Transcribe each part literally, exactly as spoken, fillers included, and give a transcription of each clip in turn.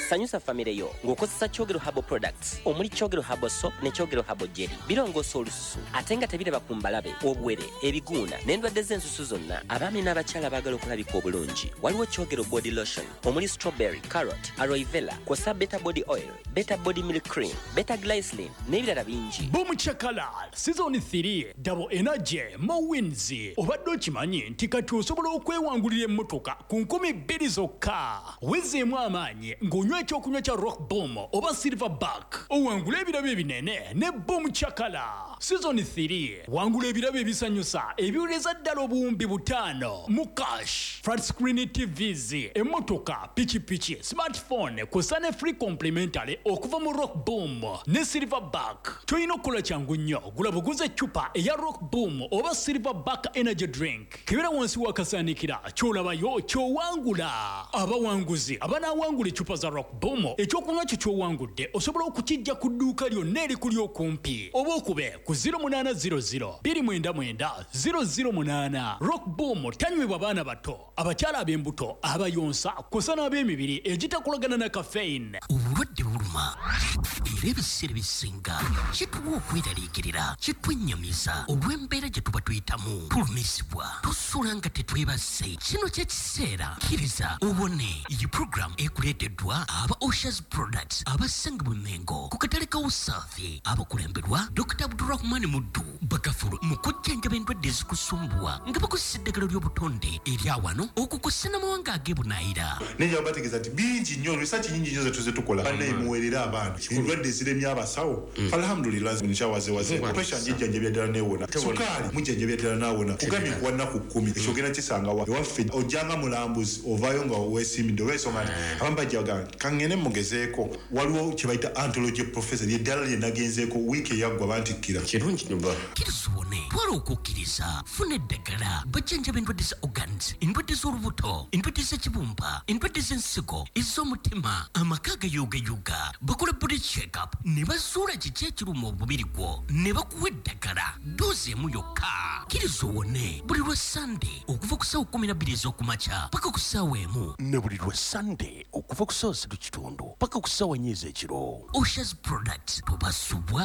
sanyusa famire yo ng'okozesa Kyogero Herbal Products omuli Kyogero Herbal Soap ne Kyogero Herbal Jelly. Birongoosa olususu ate nga tebiraba ku mbalabe, obwere, ebiguuna n'endwadde z'ensusu zonna. Abaami n'abakyala abaagala okulabika obulungi waliwo Kyogero Body Lotion omuli strawberry, carrot, aloe vera kw'ossa Beta Body Oil, Beta Body Milk Cream, Beta Glycerin n'ebirala bingi. Boom Chakala Season three Double Energy Mowins. Obadde okimanyi nti kati osobola okwewangulira emmotoka ku nkumi bbiri zokka. Wezeemu amaanyi ng'onywa ekyokunywa kya Rock Boom oba Silverback. Owangula ebirabo ebinene ne Boom Chakala. Season three wangula ebirabo ebisanyusa ebiwuleza ddala obuwumbi butaano mu cash. Flat screen T Vs, emmotoka, pichipichi, smartphone kw'ossa ne free complimentary okuva mu Rock Boom ne Silverback. Toyina okukola kyangu nnyo, gula buguze eccupa eya Rock Boom oba Silverback energy drink. Kibera wansi wakasaanikira ky'olabayo ky'owangula. Abawanguzi abanaawangula eccupa za Rock Boom ekyokunywa kyo ky'owangudde osobola okukijja ku dduuka lyonna erikuli okumpi oba okube ku zero eight zero zero two nine nine zero zero eight. Rock Boom tanywebwa baana bato, abakyala ab'embuto, abayonsa kw'ossa n'ab'emibiri egitakolagana na caffeine. Obulwadde buluma era ebiseera ebisinga kituwa okweraliikirira, kitwennyamiza olw'embeera gye tuba tuyitamu. Tulumisibwa, tusula nga tetwebase. Kino ky'ekiseera kkiriza obone iyi program ekuleeteddwa aba Oshas Products abasenga mu Mengo ku katale ka Usafi abakulemberwa Doctor Abdurrahman Muddu Bakafulu mu kujjanjaba endwadde ezikusumbua nga bakozesa eddagala ly'obutonde erya wano okukusa n'amawanga ag'ebunaayira. Nejja bategeeza nti bingi nnyo research nyingi nnyo zetuze tukola banneemuweerera abantu endwadde eziremye abasawo alhamdulillah nkyawazewaze pressure njijjanjabya ddala neewona, sukaali mujjanjabya ddala naawona, kugambye kuwa nnaku kkumi ekyo genda kisanga wa ewaffe ojjanga mulambuzi ovaayo nga weesiimidde olw'ensonga nti abamu bajja bagamba kaŋŋende mugezeeko. Waliwo kye bayita anthology professor lyeddala lye nagenzeeko wiiki eyaggwa bantikkira kirungi nyoba kirizubone twala okukkiriza funa eddagala bajjanjaba endwadde za organs, endwadde z'olubuto, endwadde z'ekibumba, endwadde z'ensigo, ez'omutima, amaka agayugayuga. Bakola body check up ne bazuula kiki ekiruma omubiri gwo ne bakuwa eddagala doozi emu yokka. Kirizubone buli lwa Sunday okuva ku ssaawa kumi na bbiri ez'okumakya paka ku ssaawa emu ne buli lwa Sunday okuva ku ssaawa ssatu kitundu paka ku ssaawa nnya ez'ekiro. Oshas Products tubasubwa.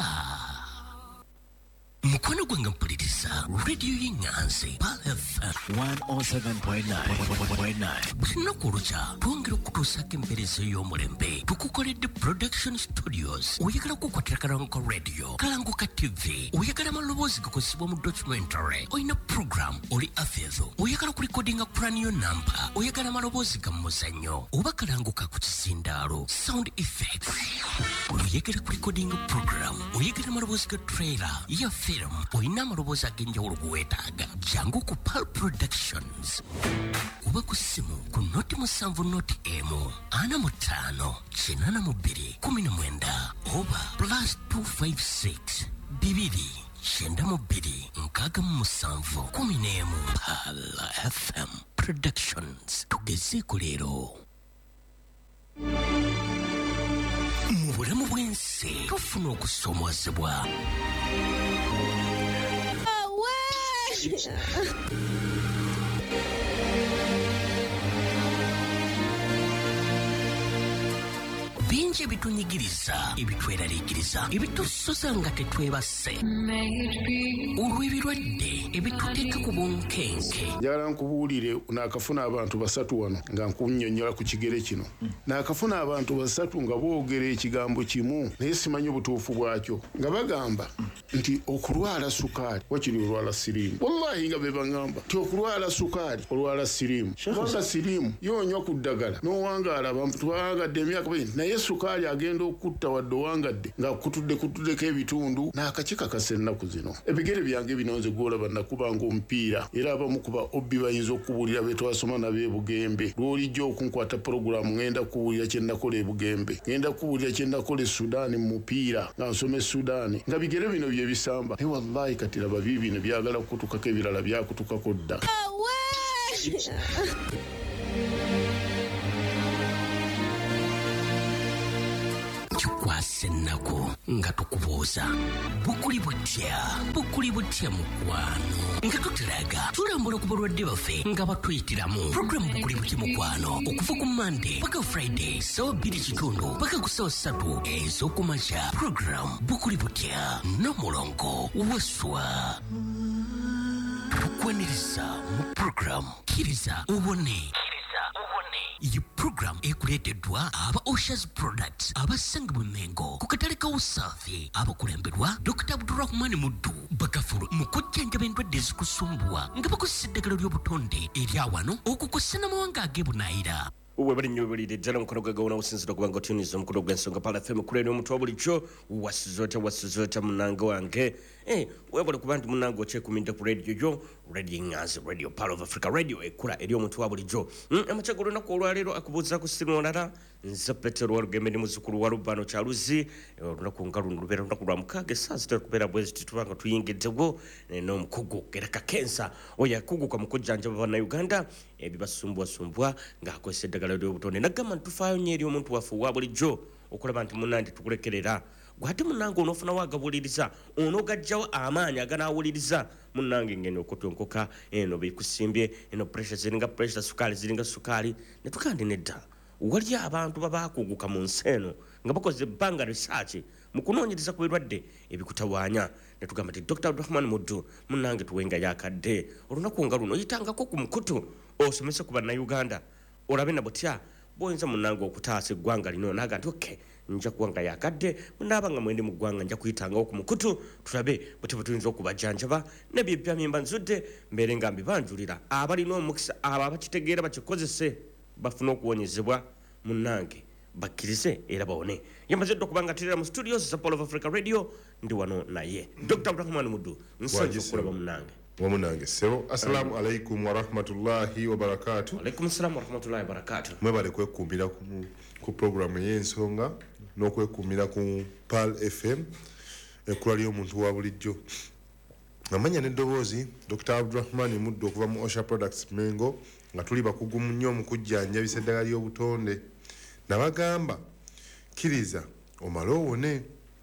Mukwano gwange mpuliriza radio y'Enganze Pal F M one oh seven point nine. buli lunaku olukya twongera okutuusaako empeereza ey'omulembe tukukoledde production studios. Oyagala kukwatira kalanguka radio, kalanguka T V, oyagala amaloboozi gakozesebwa mu documentary, oyina program oli afeezo, oyagala kulikodinga plan yo nampa, oyagala amaloboozi ga muzannyo oba kalanguka ku kisindaalo sound effects, oyagala kulikodinga program, oyagala amaloboozi ga trailer ya film, oyina amaloboozi ag'enjawulo kuweetaaga, jangu ku Pal Productions oba ku ssimu ku noti musanvu noti emu ana mu ttaano kinana mu bbiri kumi na mwenda oba plus two five six bibiri kyenda mu bbiri nkaaga mu musanvu kumi n'emu. Pal F M Productions tugezeeko leero. Mu bulamu bw'ensi tufuna okusoomozebwa. Bingi ebitunyigiriza, ebitweraliikiriza, ebitusosa nga tetwebase, olw'ebirwadde ebituteeka ku bunkenke. Njagala nkubuulire naakafuna abantu basatu wano nga nkunnyonnyola ku kigere kino. Naakafuna abantu basatu nga boogera ekigambo kimu naye simanyi obutuufu bwakyo nga bagamba nti okulwala sukaali wakiri olwala siriimu. Wallahi nga be bagamba nti okulwala sukaali olwala siriimu. Kubanga siriimu yoonywa ku ddagala n'owangaala abantu twawangadde emyaka bingi naye sukaali agenda okutta wadde owangadde nga kutudde kutuddeko ebitundu n'akakikakasa ennaku zino. Ebigere byange bino nze gw'olaba nakubanga omupiira era abamu kuba obbi bayinza okubuulira be twasoma nabo e Bugembe. Lw'olijja okunkwata puroguramu ngenda kubuulira kye nakola e Bugembe, ngenda kubuulira kye nakola e Sudaani mu mupiira nga nsoma e Sudaani nga bigere bino bye bisamba. Naye wallahi kati laba biibino byagala kukutukako ebirala byakutukako dda. Kikwase sennaku nga tukubuuza bukuli butya bukuli butya mukwano nga tutulaga tulambula ku balwadde baffe nga batuyitiramu programu bukuli butya mukwano okuva ku Monday paka Friday sawa bbiri kitundu paka ku sawa ssatu ez'okumakya programu bukuli butya n'omulongo waswa tukwaniriza mu programu kiriza ubone iyi program ekuleeteddwa aba Oshas Products abasanga mu Mengo ku katale ka Usafi abakulemberwa Doctor Abdurrahman Muddu bakafulu mu kujjanjaba endwadde ezikusumbua nga bakozesa eddagala ly'obutonde eryawano okukosa n'amawanga ag'ebunaayira uwe bali nnyo bulidde ddala mukono gwe gawona osinzira okuba nga otuniza omukono gw'ensonga pala fm kuleni omuntu wa bulijjo wasizota wasizota munange wange eh webale kuba nti munange okyekuumidde ku radio yo radio Nganzi radio Power of Africa radio ekula eri omuntu wa bulijjo mm, amakyagalo olunaku olwaleero akubuuza ku simu olala nze Petero Walugembe ndi muzzukulu wa Lubano Kyaluzi olunaku nga luno lubeera olunaku lwa mukaaga essaawa zitera kubeera bwezi titubanga tuyingiddewo n'omukugu era kakensa oyo akuguka mu kujjanjaba bannayuganda ebibasumbuwasumbwa ng'akozesa eddagala ly'obutonde nagamba ntufaayo nnyo eri omuntu waffe owa bulijjo okulaba nti munnandi tukulekerera gwate munnange onoofuna wagabuliriza onogajjawo amaanyi aganaawuliriza munnange ngeno okutonkoka eno bikusimbye eno pressure ziringa pressure sukaali ziringa sukaali ne tukandi nedda wali abantu babaakuguka mu nsi eno nga bakoze ebbanga research mu kunoonyereza ku birwadde ebikutawaanya ne tugamba nti Doctor Abdurrahman Muddu munnange tuwenga yakadde olunaku nga luno yitangako ku mukutu osomese ku bannayuganda olabe na butya boyinza munnange okutaasa eggwanga lino naga nti okay nja kuwanga yakadde munaaba nga mwendi mu ggwanga nja kuyitangawo ku mukutu tulabe butya tuyinza okubajjanjaba nebyebya mimba nzudde mbeere nga mbibanjulira abalina omukisa abo abakitegeera bakikozese bafuna okuwonyezebwa munnange bakkirize era bawone yamaze dda okubanga atirira mu studios za Power of Africa radio ndi wano naye Doctor Abdurrahman Muddu nsonyi okulaba munnange wamunange sebo assalamu alaikum wa rahmatullahi wa barakatuh. Alaikum assalam wa rahmatullahi wa barakatuh. Mwebale kwekumbira ku ku programu y'ensonga n'okwekumbira ku P A L F M ekula ly'omuntu wa bulijjo. Amanya n'eddoboozi Doctor Abdurrahman Muddu okuva mu Osha Products Mengo nga tuli bakugu nnyo mu kujjanjabisa eddagala ly'obutonde nabagamba kiriza omale owone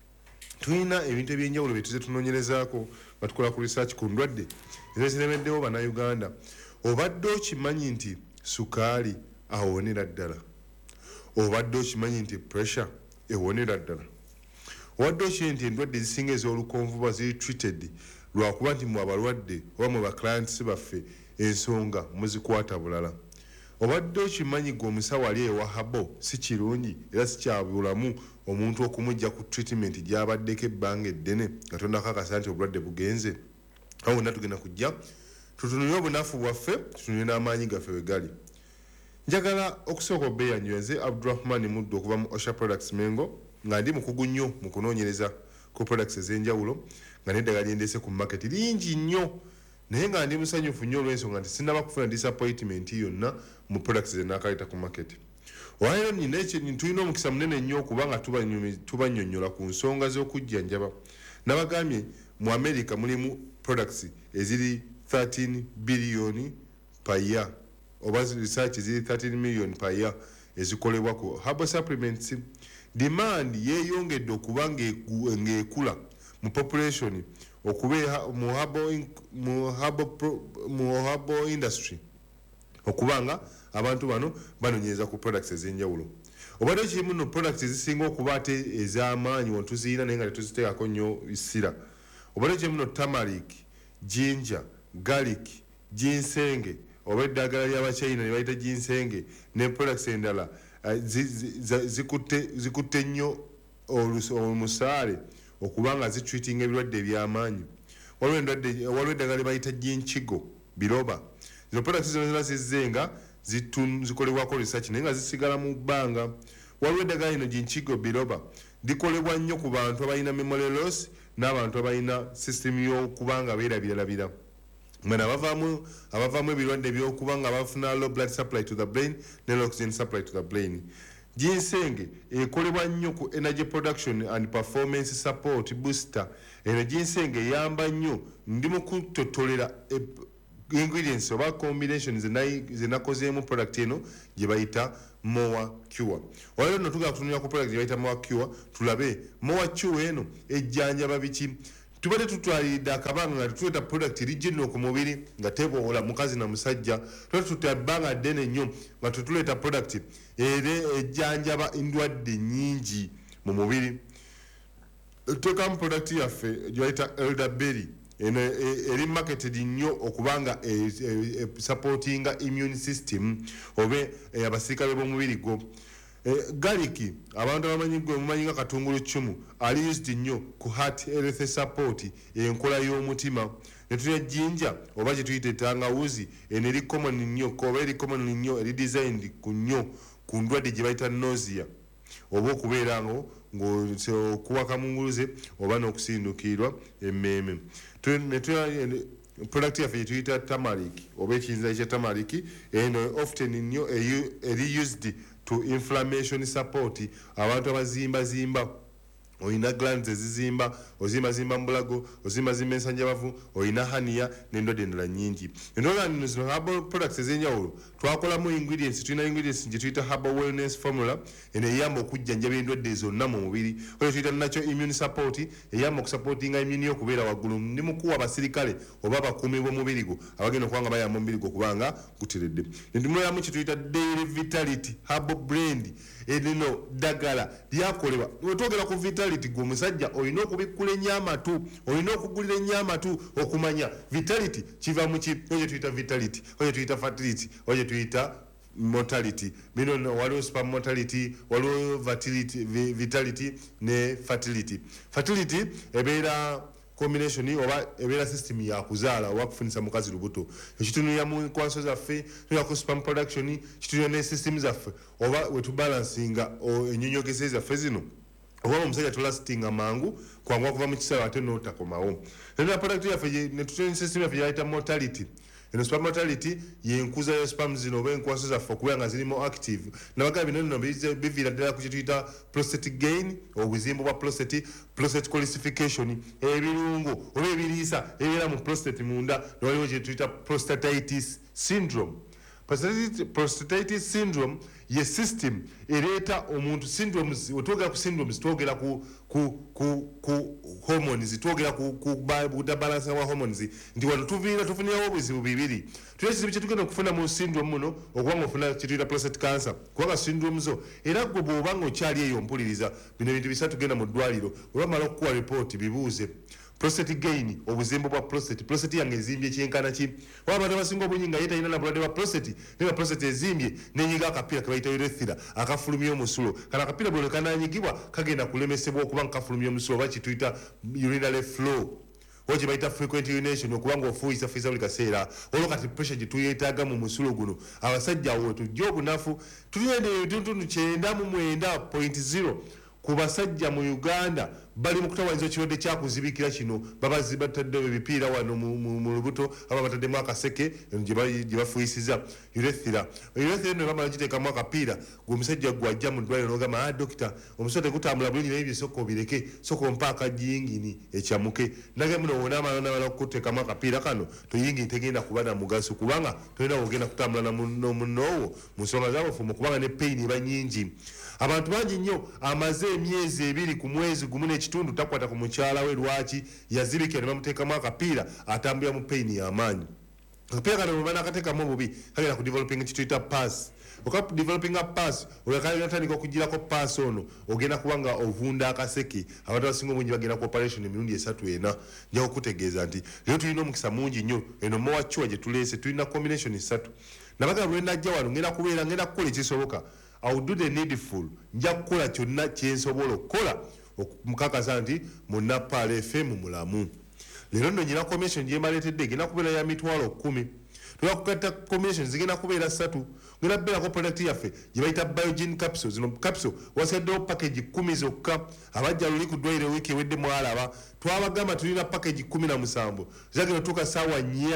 tulina ebintu ebyenjawulo bye tuze tunoonyerezaako nga tukola ku research ku ndwadde eziremeddewo bannayuganda obadde okimanyi nti sukaali awonera ddala obadde okimanyi nti pressure ewonera ddala obadde okimanyi nti endwadde ezisinga ez'olukonvuba ziri treated lwakuba nti mwe abalwadde oba mwe baclients baffe ensonga muzikwata bulala obadde okimanyi gwe omusawo ali ewa habo si kirungi era si kyabulamu omuntu okumujja ku treatment gy'abaddeko ebbanga eddene katonda akakasa nti obulwadde bugenze awo bonna tugenda kujja tutunulire obunafu bwaffe tutunulire n'amaanyi gaffe we gali njagala okusooka obeeyanjula nze Abdurrahman Muddu okuva mu Osha Products Mengo nga ndi mukugu nnyo mu kunoonyereza ku products ez'enjawulo nga n'eddagala lyendeese ku market lingi nnyo naye nga ndi musanyufu nnyo olw'ensonga nti sinnaba kufuna disappointment yonna mu products ze naakaleeta ku market olwaleero nina tulina omukisa munene nnyo okuba nga tubannyonnyola ku nsonga z'okujjanjaba nabagambye mu America mulimu products eziri thirteen billion per year oba research eziri thirteen million per year ezikolebwa ku herbal supplements demand yeeyongedde okuba ng'ekula mu population okubeera mu herbal mu herbal mu herbal industry okubanga abantu bano banonyereza ku products ez'enjawulo obadde kirimu no products ezisinga okuba ate ez'amaanyi wontuziina naye nga tetuziteekako nnyo isira obadde kirimu no turmeric ginger garlic ginsenge oba eddagala ly'abachina ne bayita ginsenge ne products endala zikutte nnyo omusaale okubanga zitreatinga ebirwadde eby'amaanyi waliwo eddagala lye bayita ginchigo biroba zino products zino zina zizzenga zikolebwako research naye nga zisigala mu bbanga waliwo eddagala lino ginchigo biroba likolebwa nnyo ku bantu abalina memory loss n'abantu abalina system y'okubanga beerabiralabira mwena abavaamu abavaamu ebirwadde ebyokuba nga bafuna low blood supply to the brain ne low oxygen supply to the brain ginsenge ekolebwa nnyo ku energy production and performance support booster eno ginsenge eyamba nnyo ndi mu kutotolera ingredients oba combinations zenakozeemu product eno gye bayita Moa Cure. Waliwo nno tugenda kutunulira ku product gye bayita Moa Cure tulabe Moa Cure eno ejjanjaba biki tubadde tutwalidde akabanga nga tutuleeta product rigino ku mubiri nga teboola mukazi na musajja tuba tutya bbanga ddene nnyo nga tutuleeta product era ejjanjaba endwadde nnyingi mu mubiri tuteekamu product yaffe gye bayita elderberry eno eri marketed nnyo okubanga supportinga immune system oba abasirikale b'omubiri gwo garlic abantu abamanyi gwe mumanyi nga katungulu cumu ali used nnyo ku heart health support enkola y'omutima ne tulya jinja oba gye tuyita tangawuzi eno eri common nnyo oba eri common nnyo eri designed ku nnyo ku ndwadde gye bayita nausea oba okubeera ngo ng'okuwa kamunguluze oba n'okusindukirwa emmeeme product yaffe gye tuyita tamaric oba ekiyinza ekya tamaric eno often nnyo eri used to inflammation support abantu abazimbazimba oyina glands ezizimba ozimbazimba mu bulago ozimbazimba ensanjabavu oyina hania n'endwadde endala nnyingi endwadde zino herbal products ez'enjawulo twakolamu ingredients tulina ingredients gye tuyita herbal wellness formula eno eyamba okujjanjaba endwadde zonna mu mubiri oyo tuyita nakyo immune support eyamba okusupportinga immune y'okubeera waggulu ndi mukuwa abasirikale oba abakuumi b'omubiri gwo abagenda okubanga bayamba omubiri gwo kubanga guteredde nendimulamu kye tuyita daily vitality herbal blend erino ddagala lyakolebwa wetwogera ku vitality gwe omusajja olina okubikkula ennyamatu olina okugulira ennyamatu okumanya vitality kiva mu ki oyo tuyita vitality oyo tuyita fertility oyo tuyita mortality bino waliwo sperm mortality waliwo vitality ne fertility fertility ebeera combination oba ebeera system ya kuzaala oba kufunisa mukazi lubuto ekitunulira mu nkwaso zaffe tulina ku sperm production kitunulira ne system zaffe oba wetubalansinga ennyonyogese zaffe zino oba omusajja tulastinga mangu kwangu kuva mu kisalo ate n'otakomawo nena product yaffe netutunulira system yaffe yayita mortality eno sperm mortality yenkuza ya sperm zino oba enkwaso zaffe okubeera nga zirimu active nabagala bino nno biviira ddala ku kye tuyita prostate gain obuzimbu bwa prostate prostate calcification ebirungo oba ebiriisa ebibeera mu prostate munda newaliwo kye tuyita prostatitis syndrome prostatitis syndrome ye system ereeta omuntu syndromes wetwogera ku syndromes twogera ku ku ku ku hormones twogera ku kutabalansa wa hormones nti wano tuviira tufunirawo obuzibu bibiri tulina ekizibu kyetugenda okufuna mu syndrome muno okubanga ofuna kyetuyita prostate cancer kubanga syndrome zo era gwe bw'obanga okyali eyo mpuliriza bino ebintu bisatu genda mu ddwaliro olwamala okukuwa ripooti bibuuze prostate gain obuzimbu bwa prostate prostate yange ezimbye kyenkana ki oba abantu abasinga obungi nga ye talina na bulwadde bwa prostate naye nga prostate ezimbye nenyiga akapiira ke bayita urethra akafulumya omusulo kano akapiira bwe kananyigibwa kagenda kulemesebwa okuba nga kafulumya omusulo oba kituyita urinary flow oba kye bayita frequent urination okuba nga ofuuyisafuyisa buli kaseera olwo kati pressure gye tuyetaaga mu musulo guno abasajja awo tujja obunafu tulina ebitundu kyenda mu mwenda point zero ku basajja mu Uganda bali mu kutawaanyizibwa ekirwadde kyakuzibikira kino babazi bataddewo ebipiira wano mu lubuto aba bataddemu akaseke gye bafuuyisiza urethra urethra eno bamala giteekamu akapiira gwe omusajja gwe ajja mu ddwaliro n'ogamba ah dokita omusajja tegutambula bulungi naye ebyo soka obireke soka ompa akajingini ekyamuke nage muno wona amala namala okuteekamu akapiira kano toyingini tegenda kuba na mugaso kubanga tolina wogenda kutambula n'omunnoowo mu nsonga zaabufumu kubanga ne payini eba nnyingi abantu bangi nnyo amaze emyezi ebiri ku mwezi gumu n'ekitundu takwata ku mukyala we lwaki yazibikira ne bamuteekamu akapiira atambulira mu payini y'amaanyi akapiira kano bwe banakateekamu obubi kagenda ku developing kituyita pass oka developing a pass olwakalinaatandika okugirako pass ono ogenda kuba nga ovunda akaseke abantu abasinga obungi bagenda ku operation emirundi esatu ena nja okukutegeeza nti leero tulina omukisa mungi nnyo eno Moa Cure gye tuleese tulina combination esatu nabagala lwe najja wano ngenda kubeera ngenda kukola ekisoboka I will do the needful nja kukola kyonna kyensobola okukola okumukakasa nti muna Pal F M mulamu leero nno nyina commission gyemaleetedde egenda kubeera ya mitwalo kumi tulina kugatta commission zigenda kubeera ssatu ngenda kubeerako product yaffe gye bayita biogen capsule zino capsule wasaddewo package kumi zokka abajja luli ku ddwaliro wiiki ewedde mwalaba twabagamba tulina package kumi na musanvu zagenda otuuka saawa nnya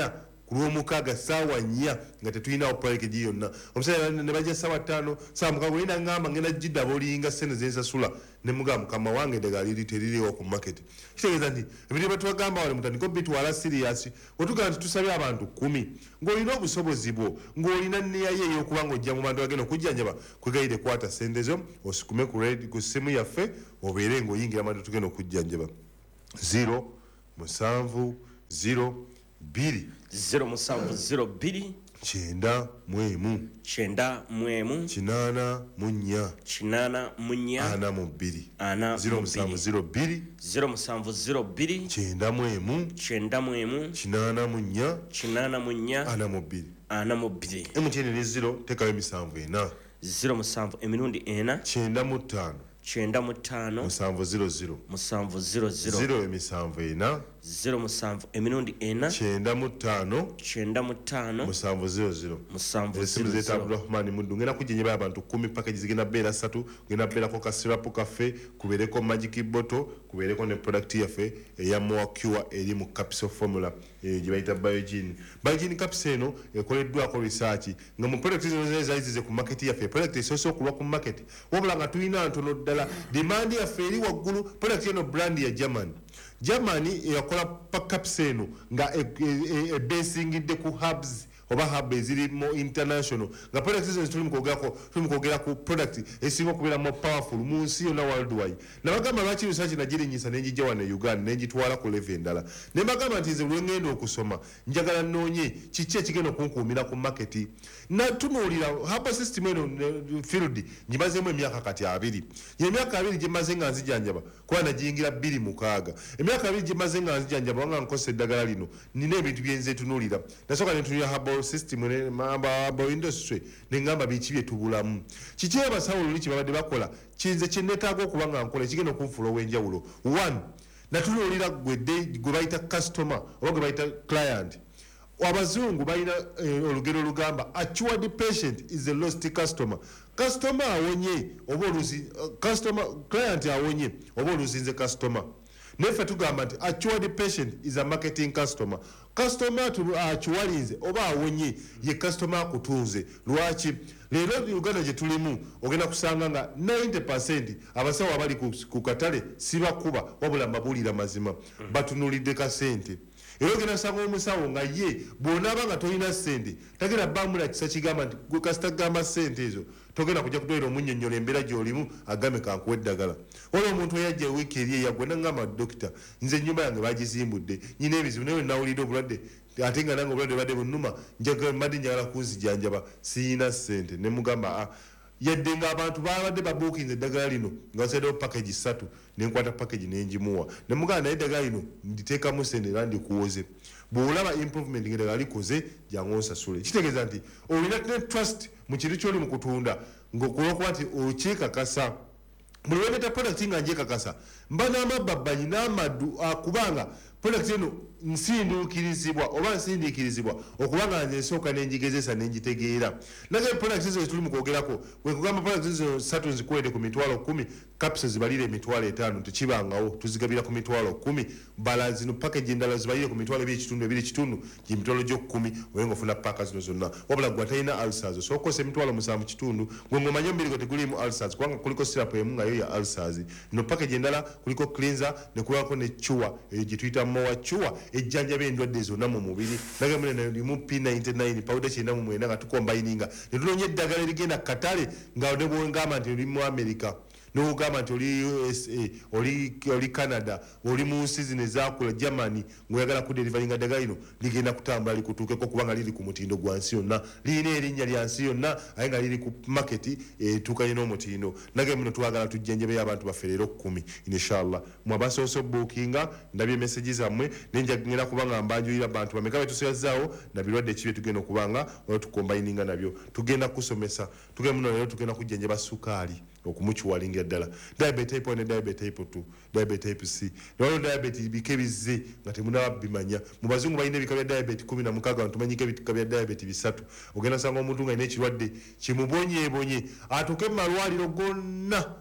ku lwomukaaga saawa nnya nga tetulinawo package yonna omusajja ne bajja saawa ttaano saawa mukaaga olina ngamba ngenda jidda bolinga ssente zensasula ne mugamba mukama wange eddagala liri teririwo ku market kitegeeza nti ebintu byetubagamba wale mutandika bitwala serious wetugamba nti tusabye abantu kumi ng'olina obusobozi bwo ng'olina nneyayo ey'okuba ng'ojja mu bantu bagenda okujjanjaba kwegayire kwata ssente zo osikume ku ssimu yaffe obeere ng'oyingira abantu tugenda okujjanjaba zero musanvu zero bbiri zero musanvu zero bbiri kyenda mu emu kyenda mu emu kinaana mu nnya kinaana mu nnya ana mu bbiri ana zero musanvu zero bbiri zero musanvu zero bbiri kyenda mu emu kyenda mu emu kinaana mu nnya kinaana mu nnya ana mu bbiri ana mu bbiri emutiyeni ne zero tekayo emisanvu ena zero musanvu emirundi ena kyenda mu ttaano kyenda mu ttaano musanvu zero zero musanvu zero zero zero emisanvu ena zero musanvu emirundi ena kyenda mu ttaano kyenda mu ttaano musanvu zero zero musanvu esimu zero zeta zero abdurahmani muddu ngenda kujjenjeba abantu kumi package zigenda beera ssatu ngenda beerako ka sirapu kaffe kubeereko magic bottle kubeereko ne product yaffe eya moa cure eri mu capsule formula gye bayita biogene biogene capsule eno ekoleddwako research nga mu product zino zaali zize ku market yaffe product esoose okulwa ku market wabula nga tulina ntono ddala demand yaffe eri waggulu product eno brand ya german germany eyakola capsule eno nga ebasingidde ku hubs oba hub eziri mu international nga product zino tuli mukogerako tuli mukogera ku product esinga okubeera more powerful mu nsi yonna worldwide nabagamba lwaki research nagirinyisa nenjijja wano e uganda nenjitwala ku level endala ne mbagamba nti nze lwengenda okusoma njagala nnoonye kiki ekigenda okunkuumira ku market natunuulira haba system eno field ngimazeemu emyaka kati abiri emyaka abiri gyemaze nga nzijanjaba kuba nagiyingira bbiri mukaaga emyaka abiri gyemaze nga nzijanjaba wanga nkosa eddagala lino nina ebintu byenze tunuulira nasooka netunulira haba system ne mamba abo industry nengamba biki byetubulamu kiki abasawo luli kibabadde bakola kinze kyenetaaga okuba nga nkola ekigenda okunfula ow'enjawulo one natunuulira gwe gwe bayita customer oba gwe bayita client abazungu balina olugero olugamba actual patient is a lost customer customer awonye oba oluzi customer client awonye oba oluzinze customer neffe tugamba nti actual patient is a marketing customer customer achiwalinze oba awonye ye customer akutunze lwaki leero uganda gye tulimu ogenda kusanga nga ninety percent abasawo abali ku katale sibakuba wabula mbabuulira mazima batunulidde kasente era ogenda kusanga omusawo nga ye bw'onaaba nga tolina ssente tagenda bamula kisa kigamba nti gwe kasita gamba ssente ezo togenda kujja kutwera omunnyonnyola embeera gy'olimu agambe kankuwa eddagala waliwo omuntu eyajja wiiki eri eyagwe nangamba dokita nze ennyumba yange bagizimbudde nyina ebizibu naye nawulidde obulwadde ate nga nange obulwadde badde bunnuma mbadde njagala kunzijanjaba siyina ssente ne mugamba a yadde ng'abantu babadde babuukinze eddagala lino nga basaiddewo package ssatu nenkwata package nengimuwa ne mugamba naye eddagala lino nditeekamu ssente era ndikuwoze bw'olaba improvement ng'eddagala likoze jangu onsasule kitegeeza nti olina ne trust mu kintu ky'oli mu kutunda ng'okulwokuba nti okyekakasa buli lwendeta product nga njekakasa mba n'amababbanyi n'amaddu akubanga product eno nsinduukirizibwa oba nsindiikirizibwa okubanga nze nsooka nenjigezesa nenjitegeera naye product ezo tuli mu kwogerako wekugamba product ezo ssatu nzikuwedde ku mitwalo kumi capsules zibalire emitwalo etaano tekibangawo tuzigabira ku mitwalo kumi bala zino package endala zibalire ku mitwalo ebiri ekitundu ebiri ekitundu gyemitwalo gy'okumi oye ngaofuna paaka zino zonna wabula gwe atalina ulcers osobola okukosa emitwalo musanvu kitundu gwe ng'omanye omubiri gwe tegulimu ulcers kubanga kuliko sirapu emu nga yo ya ulcers no package endala kuliko cleanser ne kulabako ne chua eyo gye tuyita moa chua ejjanjaba endwadde zonna mu mubiri nagamulemu p ninety-nine pawuda kyenda mu mwenda nga tukombayininga ne tunoonya eddagala erigenda katale nga ne bwengamba nti oli mu america nogamba nti oli U S A oli oli Canada oli mu nsi zino ezakula Germany ng'oyagala kuderivalinga ddagala lino ligenda kutambula likutuukeko kubanga liri ku mutindo gwa nsi yonna lirina erinnya lya nsi yonna aye nga liri ku maketi etuukanye n'omutindo nage muno twagala tujjanjabeyo abantu baffe leero kkumi inshallah mwabasoose buukinga ndabye emesegi zammwe nenjagenda kubanga mbanjulira abantu bameka betusazaawo na birwadde ki bye tugenda okubanga olwo tukombayininga nabyo tugenda kusomesa tugenda muno leero tugenda kujjanjaba sukaali okumukiwalingira ddala diabetes type one ne diabetes type two diabetes type C nolwo diabetes bike bizze nga temunaba bimanya mu bazungu balina ebika bya diabetes kumi na mukaaga abantu tumanyiko ebika bya diabetes bisatu ogenda sanga omuntu nga alina ekirwadde kimubonyeebonye atuuke mu malwaliro gonna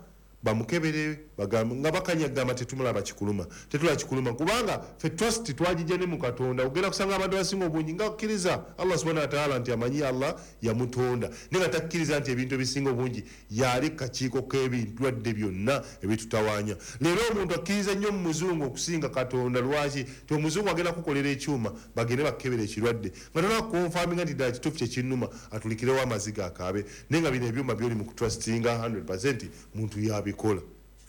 bamukebere bagamba nga bakanyagamba tetumulaba kikuluma tetula kikuluma kubanga fe trust twagijja ne mu Katonda ogenda kusanga abantu abasinga obungi nga akkiriza Allah subhanahu wa ta'ala nti amanyi Allah yamutonda nenga takkiriza nti ebintu ebisinga obungi yali kakiiko k'ebintu wadde byonna ebitutawanya leero omuntu akkiriza nnyo mu muzungu okusinga Katonda lwaki ti omuzungu agenda kukolera ekyuma bagende bakkebera ekirwadde nga tona konfaminga nti ddala kituufu kyekinnuma atulikirewo amaziga akaabe nenga bino ebyuma byoli mu kutrustinga one hundred percent muntu yabikola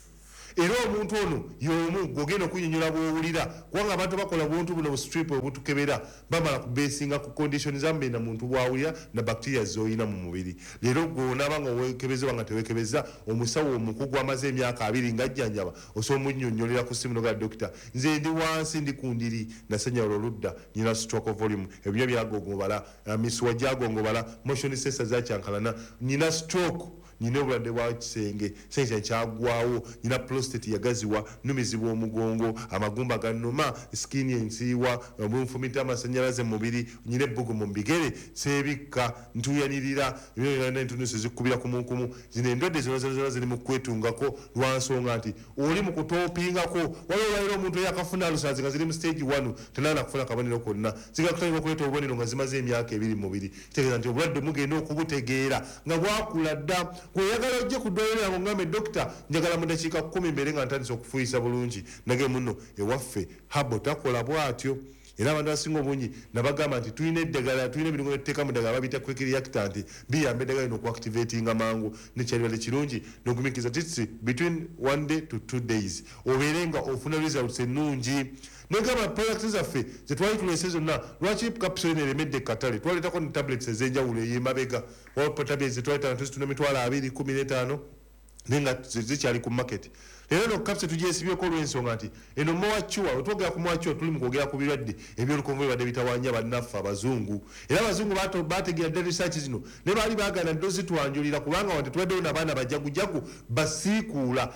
era omuntu ono y'omu gogenda okunyonyola bw'owulira kubanga abantu bakola buntu buno bu strip obutukebera bamala kubeesinga ku condition zambe na muntu bw'awulira na bacteria z'olina mu mubiri leero gwonaaba nga weekebezebwa nga tewekebeza omusawo omukugu amaze emyaka abiri ng'ajjanjaba osobola omunnyonnyolera ku ssimu noga dokita nze ndi wansi ndi ku ndiri nasennyala oludda nyina stroke volume ebinya byagongobala misuwa gyagongobala motion sensor zakyankalana nyina stroke nyina obulwadde bwa kisenge sensa kyagwawo nyina prostate yagaziwa numizibwa omugongo amagumba gannuma skin ensiiwa obunfumita amasanyalaze mu mubiri nyina ebbugu mu mbigere seebikka ntuyanirira ebyoyana entunusi zikubira kumunkumu zino endwadde zino zona ziri mu kwetungako lwansonga nti oli mu kutoopingako waliwo balira omuntu yakafuna alusazi nga ziri mu stage one tenaana kufuna kabonero konna zigakutandika okuleeta obubonero nga zimaze emyaka ebiri mu mubiri kitegeeza nti obulwadde mugenda okubutegeera nga bwakula dda kweyagala ojje ku ddwaliro lyange ngambe dokita njagala mu dakiika kumi mbere nga ntandise okufuuyisa bulungi nage muno ewaffe habo takola bw'atyo era abantu abasinga obungi nabagamba nti tulina eddagala tulina ebirungo ebituteeka mu ddagala babiyita quick reactant biyamba eddagala lino okuactivatinga mangu nekyalibadde kirungi nogumikiza titsi between one day to two days obeere nga ofuna results ennungi negamba products zaffe zetwali tulese zonna lwaki capsule neremedde katale twaleetako ne tablets ez'enjawulo ey'emabega waliwo tablets zetwaleeta tuzitunda emitwalo abiri kumi n'etaano naye nga zikyali ku market leero no capsule tugyesibyeko olw'ensonga nti eno mowacuwa wetwogera ku mowacuwa tuli mu kwogera ku birwadde ebyolukonvu ebibadde bitawanya bannaffe abazungu era abazungu bategeera dda research zino ne baali baagana ddo zitwanjulira kubanga wante tubaddewo n'abaana bajagujagu basiikuula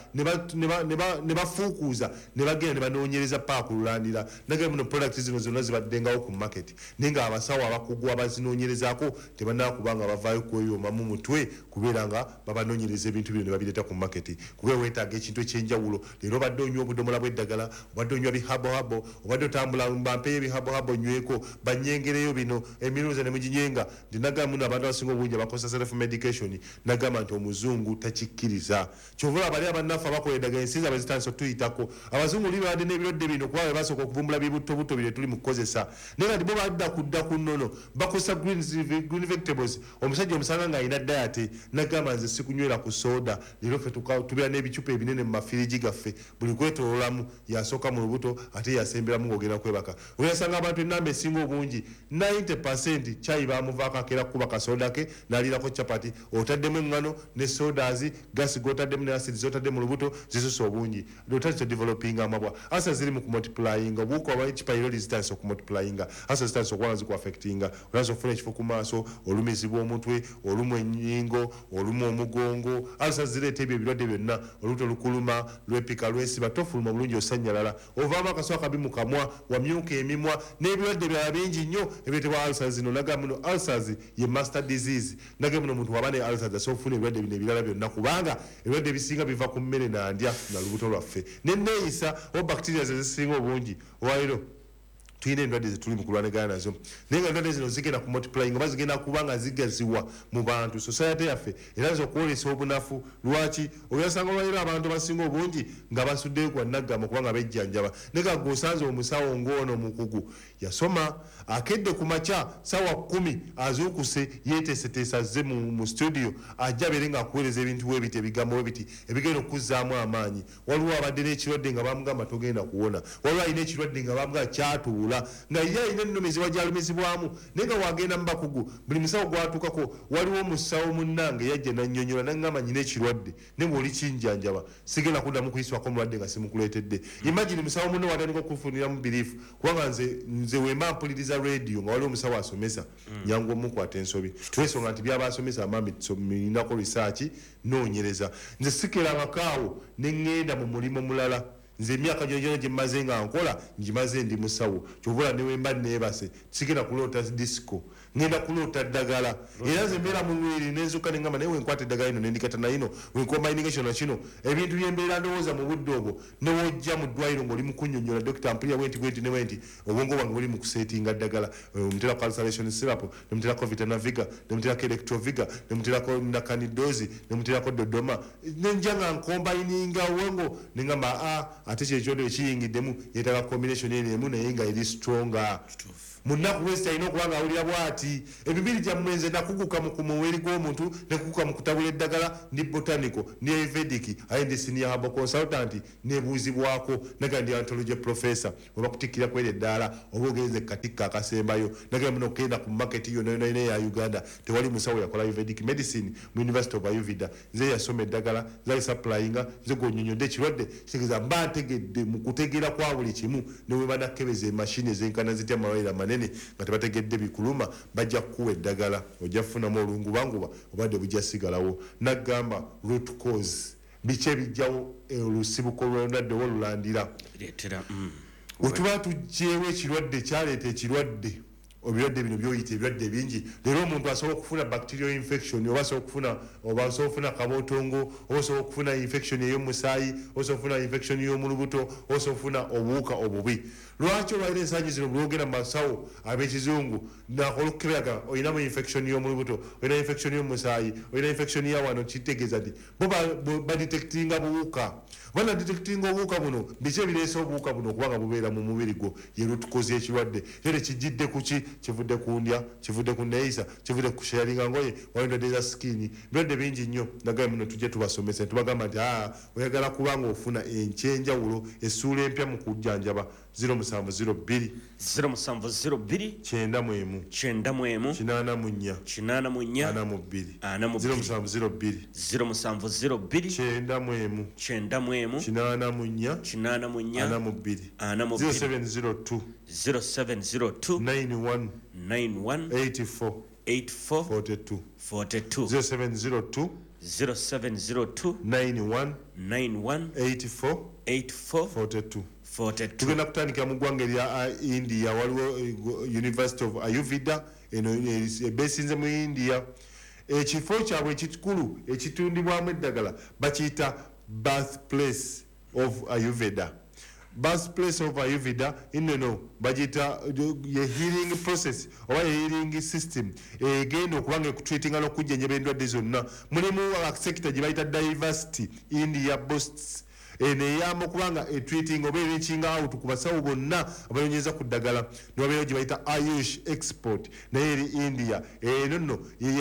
ne bafuukuuza ne bagenda ne banoonyereza paakululandira nagera muno product zino zonna zibaddengawo ku market naye nga abasawo abakugu abazinoonyerezaako tebannaba kubanga bavaayo kweyoma mu mutwe kubeera nga babanoonyereza ebintu bino ne babireeta ku market kubeera weetaaga ekintu ekyenjawulo leero obadde onywa obudomola bw'eddagala obadde onywa bihabohabo obadde otambula mbampeyo ebihabohabo onyweko banyengereyo bino emiruuza ne muginyenga nti nagamba muno abantu abasinga obungi abakozesa self medication nagamba nti omuzungu takikkiriza kyova abali abannaffe abakola eddagala ensi zaabwe zitandise otuyitako abazungu oli babadde n'ebirwadde bino kuba be basooka okuvumbula bibutobuto bire tuli mu kukozesa naye nga tibo badda kudda ku nnono bakozesa green vegetables omusajja omusanga ng'alina dayate nagamba nze sikunywera ku soda leero ffe tubeera n'ebicupa ebinene mu mafirigi gaffe buli kwetololamu yasooka mu lubuto ate yasemberamu ng'ogenda kwebaka oyasanga abantu enamba esinga obungi ninety percent kyayi bamuvaako akeera kukuba kasoda ke n'aliirako capati otaddemu eŋŋano ne sodas gasi gotaddemu ne acid zotadde mu lubuto zisusa obungi otandise developinga amabwa asa ziri mu kumultiplyinga obuuka oba ekipayiroli zitandise okumultiplyinga asa zitandise okuba nga zikuaffectinga otandise okufuna ekifo ku maaso olumizibwa omutwe olumu ennyingo olumu omugongo asa zireeta ebyo ebirwadde byonna olubuto lukuluma lwepika lwesiba tofuluma bulungi osanyalala ovaamu akaso akabi mu kamwa wamyuka emimwa n'ebirwadde byala bingi nnyo ebireetebwa ulcers zino naga muno ulcers ye master disease nage muno omuntu waba ne ulcers asobola okufuna ebirwadde bino ebirala byonna kubanga ebirwadde ebisinga biva ku mmere nandya na lubuto lwaffe neneeyisa oba bacteria zezisinga obungi olwaliro tulina endwadde zetuli mu kulwanagana nazo naye nga endwadde zino zigenda ku multiplying oba zigenda kuba nga zigaziwa mu bantu society yaffe eraza okwolesa obunafu lwaki oyasanga olwaliro abantu basinga obungi nga basuddeyo kwa naggama kubanga bejjanjaba naye nga gwosanze omusawo ng'ono mukugu yasoma akedde ku makya sawa kumi azuukuse yeeteeseteesa azze mu studio ajja beere ng'akuweereza ebintu webiti ebigambo webiti ebigenda okuzzaamu amaanyi waliwo abadde n'ekirwadde nga bamugamba togenda kuwona waliwo alina ekirwadde nga bamugamba kyatuula nga ye alina ennomezibwa gyalumizibwamu naye nga wagenda mu bakugu buli musawo gwatuukako waliwo omusawo munnange yajja nannyonnyola naŋŋamba nyina ekirwadde naye ng'oli kinjanjaba sigenda kuddamu kuyiswako omulwadde nga simukuleetedde imagine musawo munno watandika okufuniramu biriifu kubanga nze nze wemba mpuliriza radio nga waliwo omusawo asomesa nyangu omukwata ensobi olwensonga nti byaba asomesa amambi ninako research noonyereza nze sikerangakaawo ne ŋŋenda mu mulimu mulala nze emyaka gyongyona gye mmaze nga nkola ngimaze ndi musawo kyovula ne wemba neebase sigenda kuloota disco ngenda kuloota ddagala era nze mbeera mu lwiri nenzuka neŋŋamba naye wenkwata eddagala ino nendikata nayino wenkombainingation na kino ebintu byembeera ndowooza mu budde obwo newojja mu ddwaliro ng'oli mu kunnyonnyola dokita mpulira bwenti bwenti ne bwenti obwongo bwange buli mu kuseetinga ddagala omuterako ulceration syrup nemuterako vitanaviga nemuterako electroviga nemuterako nakanidozi nemuterako dodoma nenja nga nkombaininga obwongo neŋŋamba a ate kyekyondo ekiyingiddemu yeetaaga combination eno emu naye nga eri stronger munaku wesi alina okuba nga awulira bwati emibiri gyammwe nze nakuguka mu muweri gw'omuntu nekuguka mu kutabula eddagala ndi botanical ndi ayurvedic aye ndi senior herbal consultant nebuuzibwako naga ndi anthology professor oba kutikkira kwera eddaala oba ogenze katikka akasembayo naga muno okgenda ku market yonna yonna ya Uganda tewali musawo yakola ayurvedic medicine mu University of Ayurveda nze yasoma eddagala zali supplyinga nze gonyonyodde ekirwadde kitegeeza mba ntegedde mu kutegeera kwa buli kimu newe banakebeza emashini ezenkana zitya amalwaliro amanene nga tebategedde bikuluma bajja kukuwa eddagala ojja kufunamu olungubanguba obadde bujja sigalawo naggamba root cause biki ebijjawo olusibuko lwendwadde oba olulandira we tuba tugyewo ekirwadde kyaleeta ekirwadde ebirwadde bino byoyita ebirwadde bingi leero omuntu asobola okufuna bacterial infection oba asobola okufuna oba asobola okufuna kabotongo oba asobola okufuna infection ey'omusaayi oba asobola okufuna infection y'omulubuto oba asobola okufuna obuwuka obubi lwaki olwaliro ensangi zino bulwogera mu basawo ab'ekizungu nakola okukeberaga olinamu infection y'omulubuto olina infection y'omusaayi olina infection ya wano kitegeeza nti bo badetectinga buwuka bana detectinga obuwuka buno biki ebireese obuwuka buno okubanga bubeera mu mubiri gwo ye lutukozi ekirwadde era kijidde kuki kivudde ku ndya kivudde ku neeyisa kivudde ku sharinga ngoye walindwadde za sikini birwadde bingi nnyo nagaye muno tujje tubasomese tubagamba nti aa oyagala kubanga ofuna enkyenjawulo essuula empya mu kujjanjaba zero musanvu zero bbiri zero musanvu zero bbiri kyenda mu emu kyenda mu emu kinaana mu nnya kinaana mu nnya ana mu bbiri ana mu zero bbiri musanvu zero bbiri zero musanvu zero bbiri kyenda mu emu kyenda mu emu kinaana mu nnya kinaana mu nnya ana mu bbiri ana mu zero bbiri seven zero two zero seven zero two nine one nine one eighty four eight four forty two forty two zero seven zero two zero seven zero two nine one nine one eighty four eight four forty two forty two tugenda kutandikira mu ggwanga erya India waliwo University of Ayurveda eno ebeesinze mu India ekifo kyabwe ekikulu ekitundibwamu eddagala bakiyita birthplace of Ayurveda birthplace of Ayurveda inono bagiyita ye healing process oba ye healing system egenda okubanga ekutreatinga n'okujjanjaba endwadde zonna mulimu sector gye bayita diversity India boasts eno eyamba okubanga etreating oba erekinga out ku basawo bonna abayonyeza ku ddagala newabeerawo gye bayita Ayush export naye eri India eno nno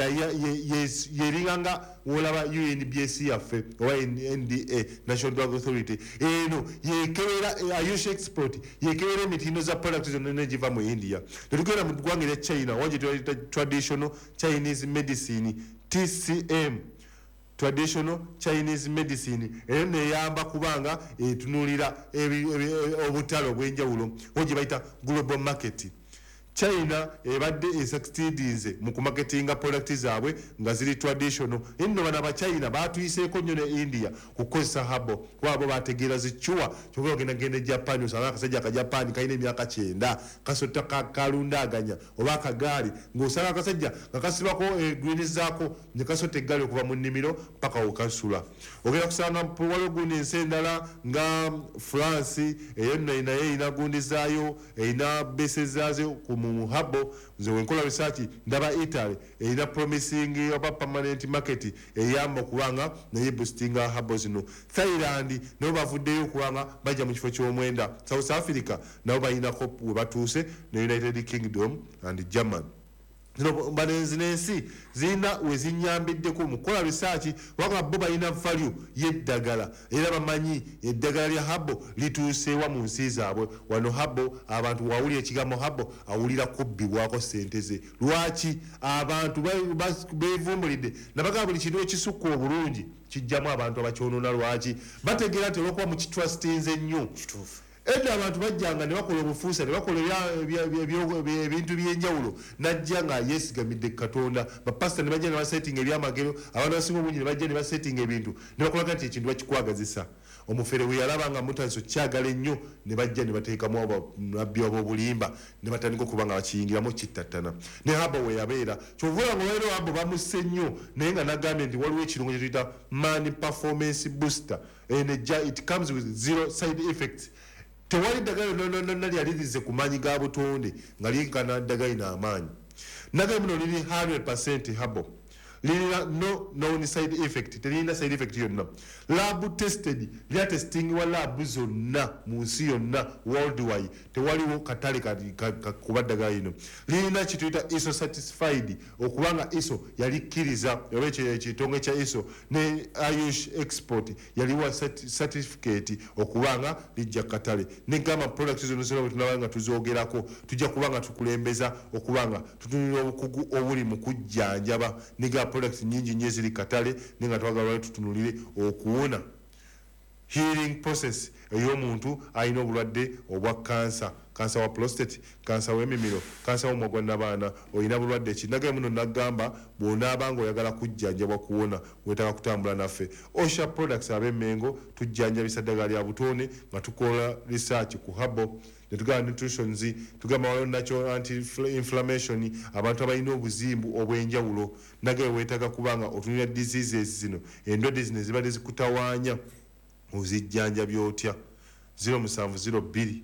yeringanga wolaba U N B S yaffe oba N D A National Drug Authority eno yekebera Ayush export yekebera emitindo za products zonna negiva mu India tetugenda mu ggwanga erya China wanje tuyita traditional Chinese medicine T C M traditional Chinese medicine era neyamba kubanga etunulira obutalo obwenjawulo oje bayita global market China ebadde esucceedinze mu kumarketinga products zaabwe nga ziri traditional enno bana ba China batuyiseeko nnyo ne India kukozesa habo kwabo bategeera zichua kyokera ogenda genda Japan osanga akasajja aka Japan kalina emyaka kyenda kasota kalundaganya oba akagaali ng'osanga akasajja nga kasibako green zaako ne kasota eggaali okuva mu nnimiro paka okasula ogenda kusanga waliwo gundi ensi endala nga France eyo nno naye erina gundi zaayo erina bese zaazo ku mu habo nze wenkola research ndaba Italy erina promising oba permanent market eyamba okubanga naye boostinga habo zino Thailand nabo bavuddeyo okubanga bajja mu kifo ky'omwenda South Africa nabo balinako we batuuse ne United Kingdom and Germany zino banenzi n'ensi zirina we zinyambiddeko mu kukola research wabanga bo balina value y'eddagala era bamanyi eddagala lya habo lituuseewa mu nsi zaabwe wano habo abantu wawulira ekigambo habo awulira kubbibwako ssente ze lwaki abantu beevumbulidde nabagamba buli kintu ekisukka obulungi kijjamu abantu abakyonoona lwaki bategeera nti olwokuba mu kitrustinze nnyo edda abantu bajjanga ne bakola obufuusa ne bakola ebintu byenjawulo najja nga yeesigamidde katonda bapasita ne bajja ne basettinga ebyamagero abantu basinga obungi ne bajja ne basettinga ebintu ne bakolaga nti ekintu bakikwagazisa omufere we yalaba nga mutanso kyagala ennyo ne bajja ne bateekamu ababbi ab'obulimba ne batandika okuba nga bakiyingiramu kittattana ne habo we yabeera kyovula nga olwairo habo bamusse nnyo naye nga nagambye nti waliwo ekirungo kye tuyita man performance booster and it comes with zero side effects tewali ddagala lyonna lyalirize ku maanyi ga butonde nga linkana ddagala lina amaanyi nagambye muno liri one hundred percent habo lirina no known side effect terina side effect yonna lab tested lya testing wa lab zonna mu nsi yonna worldwide tewaliwo katale kubaddagala lino lirina kituyita iso satisfied okubanga iso yalikkiriza oba ekitonge kya iso ne ayush export yaliwa certificate okubanga lijja katale negamba products zino zino tunabanga tuzogerako tujja kubanga tukulembeza okubanga tutunira obukugu obuli mu kujjanjaba niga products nyingi nnyo eziri katale nenga twagala tutunulire okuwona healing process ey'omuntu alina obulwadde obwa kansa kansa wa prostate kansa w'emimiro kansa w'omugwa n'abaana olina bulwadde ki nagaye muno nagamba bw'onaabanga oyagala kujjanjabwa kuwona weetaaga kutambula naffe osha products ab'emmengo tujjanjabisa ddagala lya butoone nga tukola research ku habo netugamba nutritions tugamba waliwo nakyo anti inflammation abantu abalina obuzimbu obw'enjawulo nagaye weetaaga kubanga otunira diseases zino endwadde zino zibadde zikutawaanya ozijjanja byotya zero musanvu zero bbiri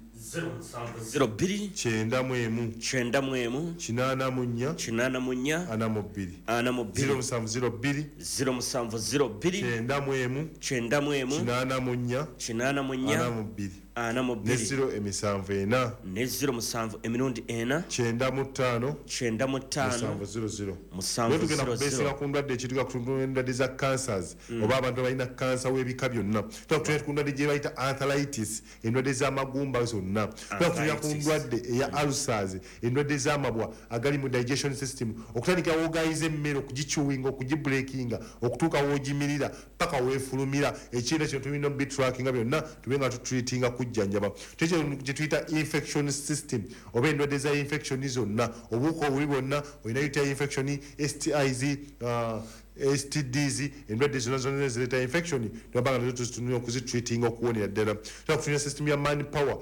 zero bbiri kyenda mu emu kyenda mu emu kinaana mu nnya kinaana mu nnya ana mu bbiri ana mu bbiri zero musanvu zero bbiri zero musanvu zero bbiri kyenda mu emu kyenda mu emu kinaana mu nnya kinaana mu nnya ana mu bbiri ana mu ne bbiri zero emisanvu ena ne zero musanvu emirundi ena kyenda mu ttaano kyenda mu ttaano musanvu zero zero musanvu tugenda zero kubeesera zero ku ndwadde ekituga kutundula endwadde za cancers oba abantu abalina kansa w'ebika byonna tuga kutulira ku ndwadde gye bayita arthritis endwadde z'amagumba zonna tuga kutulira ku ndwadde eya ulcers endwadde z'amabwa agali mu digestion system okutandika woogayiza emmere okugichewinga okugibreakinga okutuuka woogimirira paka weefulumira ekintu kino tulina bitrackinga byonna tube nga tutreatinga kujjanjaba kyekyo gye tuyita infection system oba endwadde za infection zonna obuuka obuli bwonna olina yita infection S T Is uh, S T Ds endwadde zonna zonna ezireeta infection twabanga nazo tuzitunira okuzitreatinga okuwonera ddala tuba kutunira system ya man power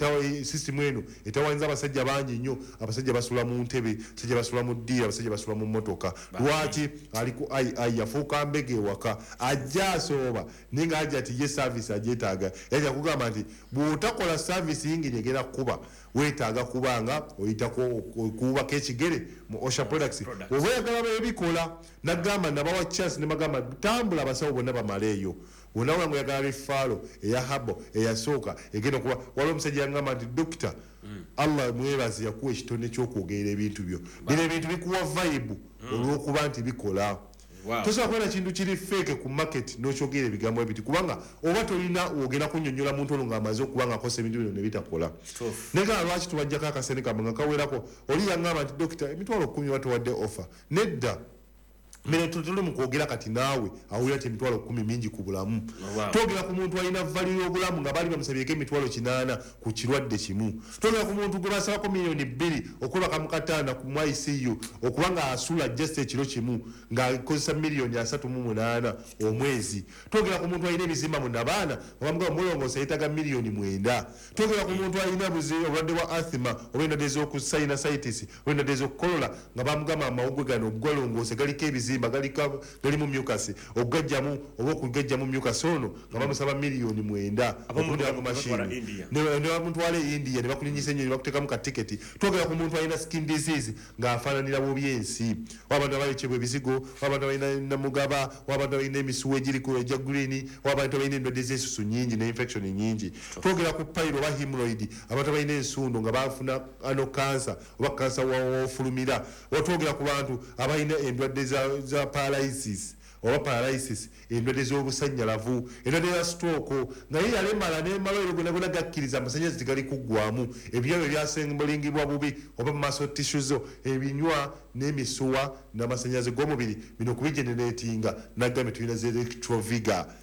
system eno etawanyiza abasajja bangi nnyo abasajja basula mu ntebe abasajja basula mu ddiira abasajja basula mu mmotoka lwaki ali ku ai yafuuka mbega ewaka ajja asooba naye nga ajja ati ye service agyetaaga yajja kugamba nti bw'otakola service yingeri egenda kukuba weetaaga kubanga oyitako okuwubako ekigere mu osha products oba oyagala bebikola nagamba nabawa chance ne bagamba tambula abasawo bonna bamaleeyo bonna wange oyagala befaalo eya habo eyasooka egenda okuba waliwo omusajja yagamba nti dokita allah mwebazi yakuwa ekitone ky'okwogerera ebintu byo bino ebintu bikuwa vibe olw'okuba nti bikola tosobola kubona kintu kiri feke ku market n'okyogera ebigambo ebiti kubanga oba tolina wogenda kunnyonnyola muntu ono ng'amaze okuba nga akosa ebintu bino ne bitakola naye nga lwaki tubajjako akasente kamwe nga kawerako oli yaŋŋamba nti dokita emitwalo kkumi oba towadde offer nedda mene tutuli mu kwogera kati naawe awulira ti emitwalo kkumi mingi ku bulamu twogera ku muntu alina valiro y'obulamu nga baali bamusabyeko emitwalo kinaana ku kirwadde kimu twogera ku muntu gwe basabako miliyoni bbiri okwebaka mu katanda ku I C U okuba nga asula just ekiro kimu ng'akozesa miliyoni asatu mu munaana omwezi twogera ku muntu alina ebizimba mu nabaana obamugaba mulongoosa yeetaga miliyoni mwenda twogera ku muntu alina obulwadde bwa athima oba endwadde ez'okusinasitis oba endwadde ez'okukolola nga bamugamba amawugwe gano ogwalongoose galiko ebizimba gali mu mucus okugajjamu oba okugajjamu mucus ono nga bamusaba miliyoni mwenda okundira mu mashini ne bamutwala e India ne bakulinyisa ennyo ne bakuteekamu ka tiketi twogera ku muntu alina skin disease ng'afaananira bubi ensi wabantu abalekebwa ebizigo wabantu abalina namugaba wabantu abalina emisuwa egiriko egya green wabantu abalina endwadde z'ensusu nyingi ne infection nyingi twogera ku pile oba hemorrhoid abantu abalina ensundo nga bafuna ano kansa oba kansa wofulumira watwogera ku bantu abalina endwadde za paralysis oba paralysis endwadde z'obusannyalavu endwadde za stroke naye yalemala n'emalwero gonna gonna gakkiriza amasannyalaze tegali kuggwamu ebyalo ebyasembulingibwa bubi oba muscle tissues ebinywa n'emisuwa n'amasannyalaze g'omubiri bino okubigenereetinga nagambe tulina ze electrovigor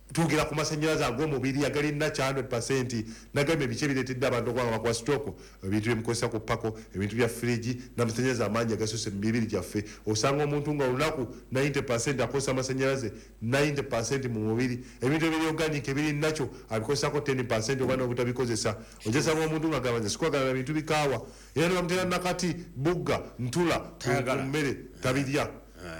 tugera ku masannyalaze ag'omubiri agali nakya one hundred percent nagambye biki ebireetedde abantu okwanga kwa stroke ebintu byemukozesa ku pako ebintu bya firigi n'amasannyalaze amaanyi agasuse mu mibiri gyaffe osanga omuntu nga olunaku ninety percent akozesa amasannyalaze ninety percent mu mubiri ebintu ebiri organic ebiri nakyo abikozesako ten percent oba n'obutabikozesa ogyasanga omuntu nga gamba nze sikwagala bintu bikaawa era nebamutera nakati bugga ntula ku mmere tabirya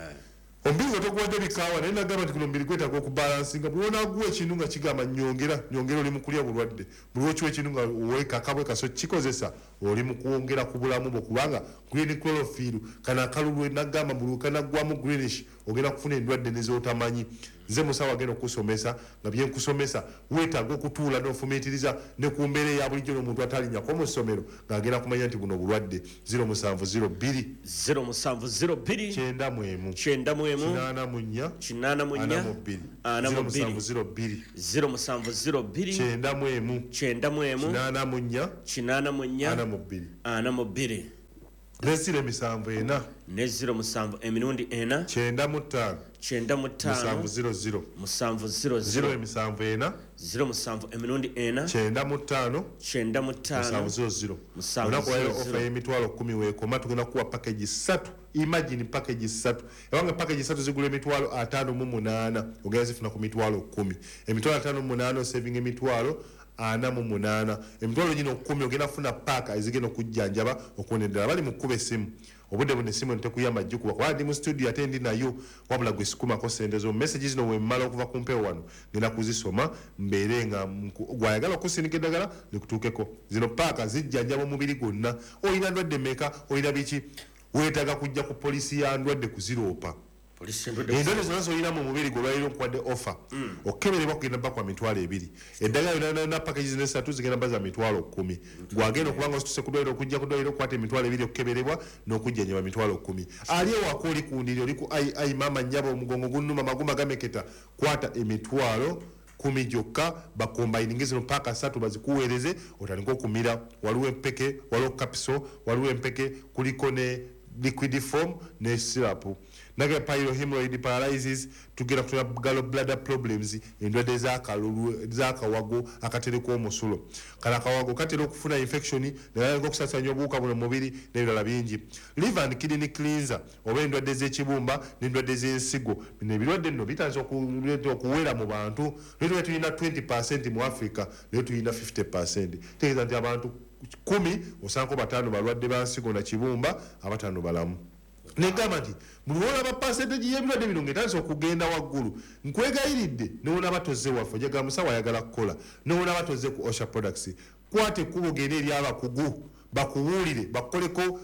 ombiri nga tokuwadde bikaawa naye nagamba nti guno mubiri gwetaaga okubalansinga buli wonaguwa ekintu nga kigamba nyongera nyongera oli mu kulya bulwadde buli wokiwa ekintu nga wekakabwe kaso kikozesa oli mu kwongera ku bulamu bwo kubanga green chlorophyll kana akalulu nagamba buli kanaggwamu greenish ogenda kufuna endwadde nezootamanyi nze musawo agenda okusomesa nga byenkusomesa weetaaga okutuula n'ofumiitiriza ne ku mbeera eya bulijjo n'omuntu atalinyako mu ssomero ng'agenda kumanya nti buno bulwadde zero musanvu zero bbiri zero musanvu zero bbiri kyenda mu emu kyenda mu emu kinaana mu nnya kinaana mu nnya ana mu bbiri ana mu bbiri musanvu zero bbiri zero musanvu zero bbiri kyenda mu emu kyenda mu emu kinaana mu nnya kinaana mu nnya ana mu bbiri ana mu bbiri n'eziro emisanvu ena n'eziro musanvu emirundi ena kyenda mu ttaano kyenda mu ttaano musanvu ziro ziro musanvu ziro ziro ziro emisanvu ena ziro musanvu emirundi ena kyenda mu ttaano kyenda mu ttaano musanvu ziro ziro musanvu olunaku lwayo ziro ofa ziro y'emitwalo kumi weekoma tugenda kuwa package ssatu imagine package ssatu ewanga package ssatu zigula emitwalo ataano mu munaana ogenda zifuna ku mitwalo kumi emitwalo ataano mu munaana osavinga emitwalo ana mu munaana emitwalo gino kumi ogenda kufuna paaka ezigenda okujjanjaba okuwona eddala bali mu kkuba essimu obudde buno essimu ntekuyamba jjukuba kuba ndi mu studio ate ndi nayo wabula gwe sikumako sente zo message zino wemmala okuva ku mpewo wano ngenda kuzisoma mbeere nga gwayagala okusindika eddagala likutuukeko zino paaka zijjanjaba omubiri gwonna olina ndwadde meka olina biki weetaaga kujja ku poliisi ya ndwadde kuziroopa endwadde zonna zolina mu mubiri gwe olwaliro nkuwadde offer okukeberebwa kugenda bakwa mitwalo ebiri eddagala yona package zino esatu zigenda baza mitwalo kumi gwagenda okubanga osituse ku ddwaliro okujja ku ddwaliro okukwata emitwalo ebiri okukeberebwa n'okujjanjaba mitwalo kumi ali ewaka oli ku ndiri oli ku ai mama nnyaba omugongo gunnuma maguma gameketa kwata emitwalo kumi gyokka bakombayininge zino paaka ssatu bazikuweereze otandika okumira waliwo empeke waliwo capiso waliwo empeke kuliko ne liquid form ne syrup naga pyrohemorrhoid paralysis tugera kutuna galo bladder problems endwadde z'akalulu z'akawago akatereka omusulo kala akawago katera okufuna infection naye okusasanya obuwuka buno mubiri n'ebirala bingi liver and kidney cleanser oba endwadde z'ekibumba n'endwadde z'ensigo bino ebirwadde nno bitanze okuwera mu bantu naye tulina twenty percent mu africa naye tulina fifty percent tegeeza nti abantu kumi osanko bataano balwadde ba nsigo na kibumba abataano balamu negamba nti buli wolaba percentage y'ebirwadde bino ng'etandise okugenda waggulu nkwegayiridde newona batoze waffe ojagala musawo ayagala kukola newona batoze ku osha products kwate ekkubo genda eri abakugu bakuwulire bakoleko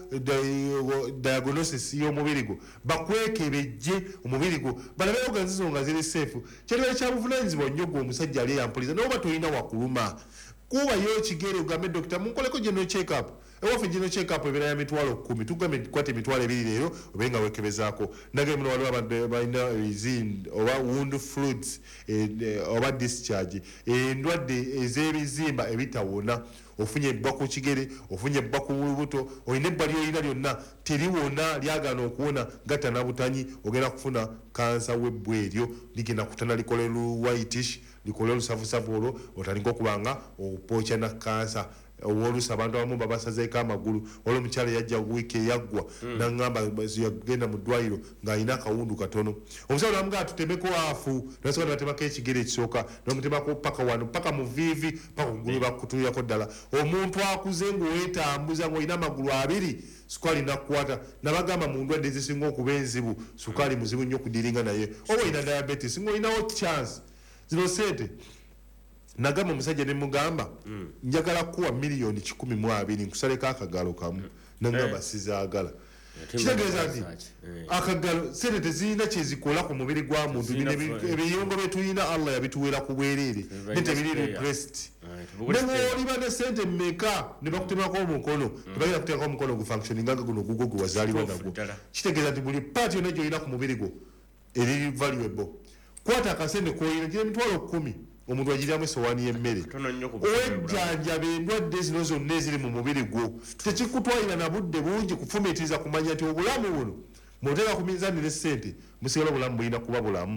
diagnosis y'omubiri gwo bakwekebejje omubiri gwo balabe oganzizo nga ziri seefu kyetubale kya buvunanyizibwa nnyo gwe omusajja ali eyampuliza noba tolina wakuluma kubayo ekigere ogambe dokita munkoleko general check up ewaffe general check up ebeera ya mitwalo kumi tugambe kwata emitwalo ebiri leero obe nga wekebezaako nagee muno waliwo abantu balina oba wound fluids oba discharge endwadde ez'ebizimba ebitawona ofunye ebbwa ku kigere ofunye ebbwa ku lubuto olina ebba lyolina lyonna teriwona lyagana okuwona gatta nabutanyi ogenda kufuna kansa webbu eryo ligenda kutana likole lu whitish likole olusavusavu olwo otandika okubanga opookya na kansa oluusi abantu abamu babasazeeko amagulu olwo omukyala yajja wiiki eyaggwa naŋŋamba yagenda mu ddwaliro ng'alina akawundu katono omusawo namugaa tutemeko afu nasoka nabatemako ekigere ekisooka namutemako paka wano paka mu viivi paka kugulu bakutuyako ddala omuntu akuze ng'oweetambuza ng'olina amagulu abiri sukaali nakukwata nabagamba mu ndwadde ezisinga okuba enzibu sukaali muzibu nnyo okudiringa naye oba olina diabetes ng'olinawo chance zino sente nagamba omusajja ne mugamba njagala kuwa miliyoni kikumi mu abiri nkusaleko akagalo kamu nagamba sizaagala kitegeeza nti akagalo sente tezirina kyezikola ku mubiri gwa muntu ebiyungo byetulina allah yabituweera ku bwereere netebiri repressed newooliba ne sente mmeka ne bakutemako omukono tebalina kutemako omukono gufunctioninganga guno gugwo gwe wazaaliwa nagwo kitegeeza nti buli paati yonna gyolina ku mubiri gwo eri valuable kwata akasente koyina gira emitwalo kumi omuntu agiryamu esowaani y'emmere owejjanjaba endwadde zino zonna eziri mu mubiri gwo tekikutwalira na budde bungi kufumiitiriza kumanya nti obulamu buno muteeka ku minzaani ne ssente musigala obulamu bulina kuba bulamu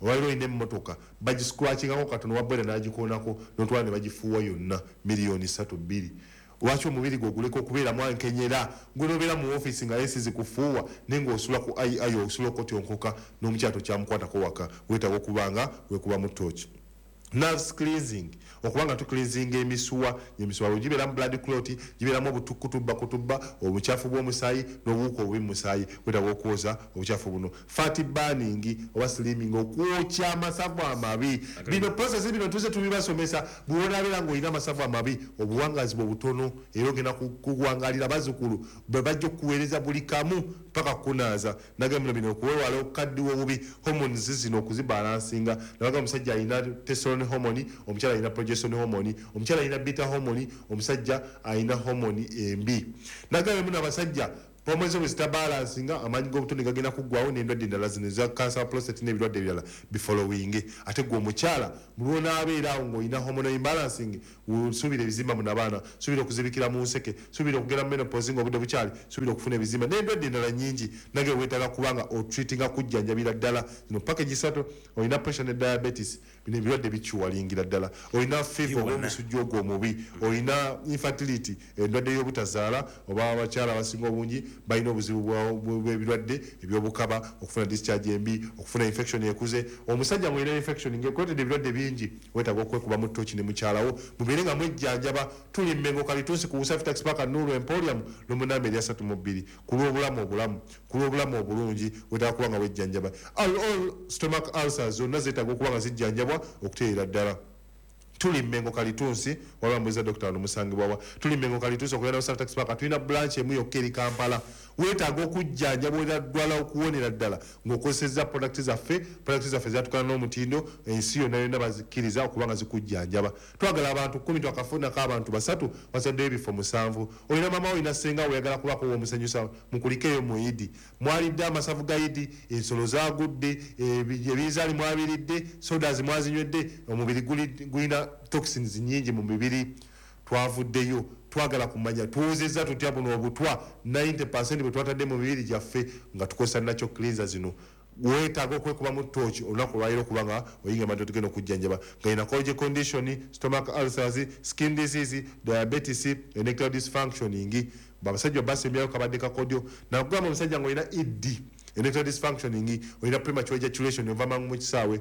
obaliro oyina emmotoka bagiscratchingako katono wabbere n'agikoonako notwala ne bagifuuwa yonna miliyoni ssatu bbiri lwaki omubiri gwe oguleka okubeeramu ankenyera gwenobeera mu ofiisi nga yesi zikufuuwa naye ng'osula ku ai osula okotyonkoka n'omukyato kyamukwatako waka weetaaga okubanga wekubamu tooki. Nerves cleansing okubanga tu cleansing emisuwa emisuwa gibeeramu blood clot gibeeramu obutukutubba kutubba obukyafu bw'omusaayi n'obuwuka obubi mu musaayi weetaaga okwoza obukyafu buno. Fat burning oba slimming okwokya amasavu amabi bino process bino tuze tubibasomesa bw'onaabeera ng'olina amasavu amabi obuwangazi bwe butono era ogenda kuwangalira bazzukulu bwe bajja okukuweereza buli kamu paka kunaaza nagamino bino okuwewala okukaddiwa obubi hormones zino okuzibalansinga nabaga omusajja alina testosterone hormone omukyala alina progesterone hormone omukyala alina beta hormone omusajja alina hormone embi nagambe muno abasajja hormones bwe zitabalansinga amaanyi g'obutonde gagenda kuggwawo n'endwadde endala zino eza cancer prostate n'ebirwadde ebirala bifollowing ate gwe omukyala mulwonaabeera awo ng'olina hormone imbalancing suubira ebizimba mu nabaana suubira okuzibikira mu nseke suubira okugera mu menopause ng'obudde bukyali suubira okufuna ebizimba n'endwadde endala nnyingi nage weetaaga kubanga otreatinga kujjanjabira ddala zino package ssatu olina pressure ne diabetes bino ebirwadde bikiwalingira ddala olina fever oba omusujja ogwo omubi olina infertility endwadde y'obutazaala oba abakyala abasinga obungi balina obuzibu bw'ebirwadde ebyobukaba okufuna discharge embi okufuna infection ekuze omusajja mwina infection ng'ekwetedde ebirwadde bingi weetaaga okwekubamu ttooki ne mukyalawo mubeere nga mwejjanjaba tuli mmengo kalituusi ku Usafitax Park Nuru Emporium n'omunamba eri asatu mu bbiri ku lw'obulamu obulamu ku lw'obulamu obulungi weetaaga kuba nga wejjanjaba. All stomach ulcers zonna zeetaaga okuba nga zijjanjabwa okutereera ddala. Tuli mmengo kalituusi waliwo ambuuza Dokita wano musangibwawa tuli mmengo kalituusi okulera Usafitax Park tulina branch emu yokka eri Kampala weetaaga okujjanjaba era ddwala okuwonera ddala ng'okozesezza product zaffe product zaffe zatukana n'omutindo ensi yonna yonna bazikkiriza okuba nga zikujjanjaba. Twagala abantu kumi twakafunako abantu basatu basaddeyo ebifo musanvu olina mama olina senga oyagala kubako womusanyusa mukulikeeyo mu idi mwalidde amasavu ga idi ensolo zaagudde ebizaali mwabiridde sodas mwazinywedde omubiri gulina toxins nyingi mu mibiri twavuddeyo twagala kumanya tuwozezza tutya buno obutwa ninety percent bwe twatadde mu mibiri gyaffe nga tukozesa nakyo cleanser zino weetaaga okwekubamu ttooki olunaku olwaliro okubanga oyinga amatu tugenda okujjanjaba ng'alina college condition stomach ulcers skin disease diabetes erectile dysfunctioning babasajja basembyao kabadde kakodyo nakugamba omusajja ng'olina ed erectile dysfunctioning olina premature ejaculation ova mangu mu kisaawe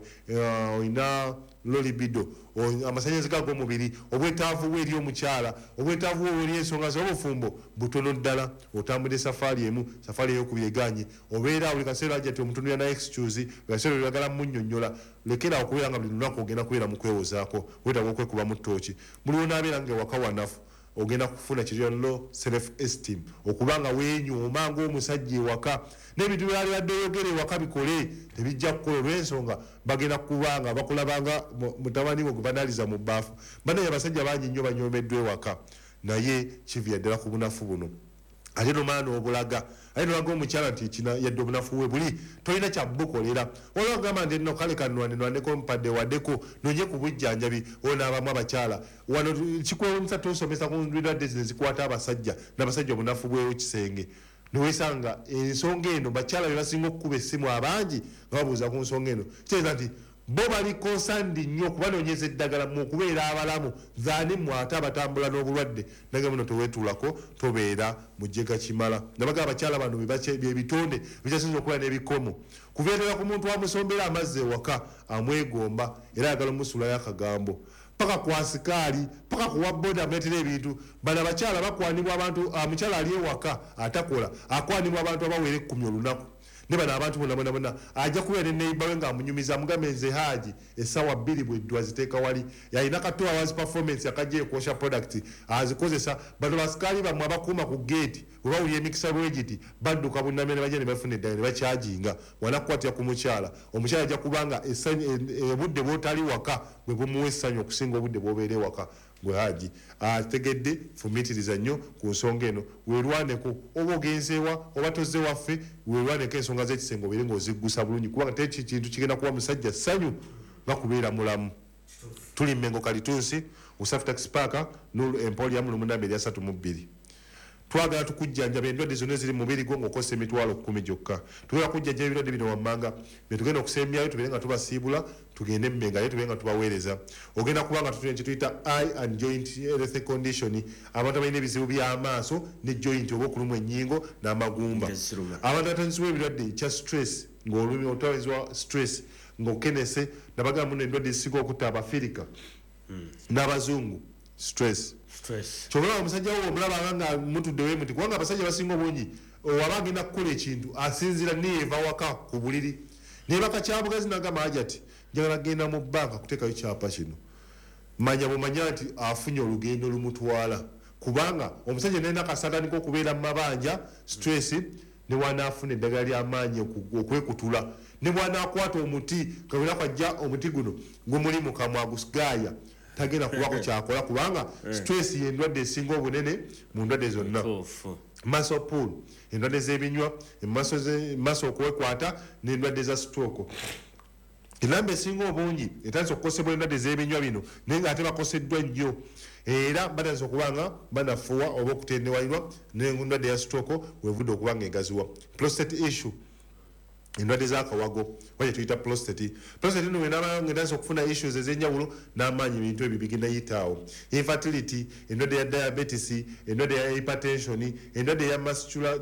olina low libido amasannyalaze g'omubiri obwetaavu bwe eri omukyala obwetaavu bwe eri ensonga z'obufumbo butono ddala otambudde safaari emu safaari ey'okubiri eganye obeera buli kaseera ajja ti omutunulira na excuse buli kaseera oyagala munnyonnyola lekera okubeera nga buli lunaku ogenda kubeera mu kwewozaako weetaaga okwekubamu ttooki buli onaabeera ng'ewaka wanafu ogenda kufuna kirya low self esteem okubanga weenyuma ng'omusajja ewaka n'ebintu byali badde oyogera ewaka bikole tebijja kukola olw'ensonga bagenda kubanga bakulabanga mutabani we gwe banaaliza mu bbaafu banaye abasajja bangi nnyo banyoomeddwa ewaka naye kiviya ddala ku bunafu buno ate nomaana obulaga ate nolaga omukyala nti kina yadde obunafu we buli tolina kyabukolera olwa gamba nti nno kale kanwanenwaneko mpadde waddeko nonye ku bujjanjabi onaabamu abakyala wano kikwemusa tosomesa ku ndwadde zino zikwata abasajja n'abasajja obunafu bwewo kisenge niwesanga ensonga eno bakyala be basinga okukuba essimu abangi nga babuuza ku nsonga eno kitegeeza nti bo bali konsandi nnyo okubanoonyeza eddagala mu okubeera abalamu zaani mu ate abatambula n'obulwadde nage muno teweetuulako tobeera mu jjega kimala nabaga abakyala bano byebitonde bikyasinza okuba n'ebikomo kuveerera ku muntu amusombera amazzi ewaka amwegomba era ayagala omusulayo akagambo paka kwa sikaali paka kuwa boda amuleetera ebintu bano abakyala bakwanibwa abantu omukyala ali ewaka atakola akwanibwa abantu abawera ekkumi olunaku ne bano abantu bonna bonna bonna ajja kubeera ne neiba we ng'amunyumiza amugambe nze haaji essaawa bbiri bweddu aziteeka wali yalina ka two hours performance akajja ekwosha product azikozesa bano basikaali bammwe abakuuma ku geeti we bawulira emikisa lwegiti badduka bunname ne bajja ne bafuna eddala ne bakyajinga wanakukwatira ku mukyala omukyala ajja kubanga obudde bwotali waka bwe bumuwa essanyu okusinga obudde bwobeera ewaka gwe haji ategedde fumitiriza nnyo ku nsonga eno weerwaneko oba ogenzeewa oba tozze waffe weerwaneko ensonga z'ekisenge obeere ng'oziggusa bulungi kubanga teki kintu kigenda kuba musajja ssanyu nga kubeera mulamu. Tuli Mmengo kalituusi Usafitax Park Nuru Emporium lumunamba eri asatu mu bbiri twagala tukujjanjaba endwadde zonna eziri mu mubiri gwo ng'okozesa emitwalo kkumi gyokka tugenda kujjanjaba ebirwadde bino wammanga bye tugenda okusemyayo tubeere nga tubasiibula tugende emmengayo tubeere nga tubaweereza ogenda kuba nga tutulina kye tuyita eye and joint health condition abantu abalina ebizibu by'amaaso ne joint oba okulumwa ennyingo n'amagumba abantu abatandisiwa ebirwadde ekya stress ng'olumi otawezwa stress ng'okenese nabagamba muno endwadde ezisinga okutta abafirika n'abazungu stress kyobala omusajja wo omulabanga nga mutudde wemuti kubanga abasajja basinga obungi waba agenda kukola ekintu asinzira neeva waka ku buliri nebaka kyabugazi nagamba aja ati njagala genda mu banka kuteekayo kyapa kino manya bumanya nti afunye olugendo lumutwala kubanga omusajja nalina akasatandika okubeera mu mabanja stress ne wanaafuna eddagala ly'amaanyi okwekutula ne bwanakwata omuti kabira kwajja omuti guno gumuli mu kamwa gusigaaya tagenda kubako kyakola kubanga stress y'endwadde esinga obunene mu ndwadde zonna muscle pull endwadde z'ebinywa emaso okwekwata n'endwadde za stroke enamba esinga obungi etandisa okukosebwa endwadde z'ebinywa bino naye ng'ate bakoseddwa nnyo era batandisa okubanga banafuwa oba okutendewalirwa n'endwadde ya stroke wevudde okubanga egaziwa prostate issue endwadde z'akawago waje tuyita prostate prostate no wenabangedasa okufuna issues ez'enjawulo n'amaanyi ebintu ebyo bigenda yitaawo infertility endwadde ya diabetes endwadde ya hypertension endwadde ya muscular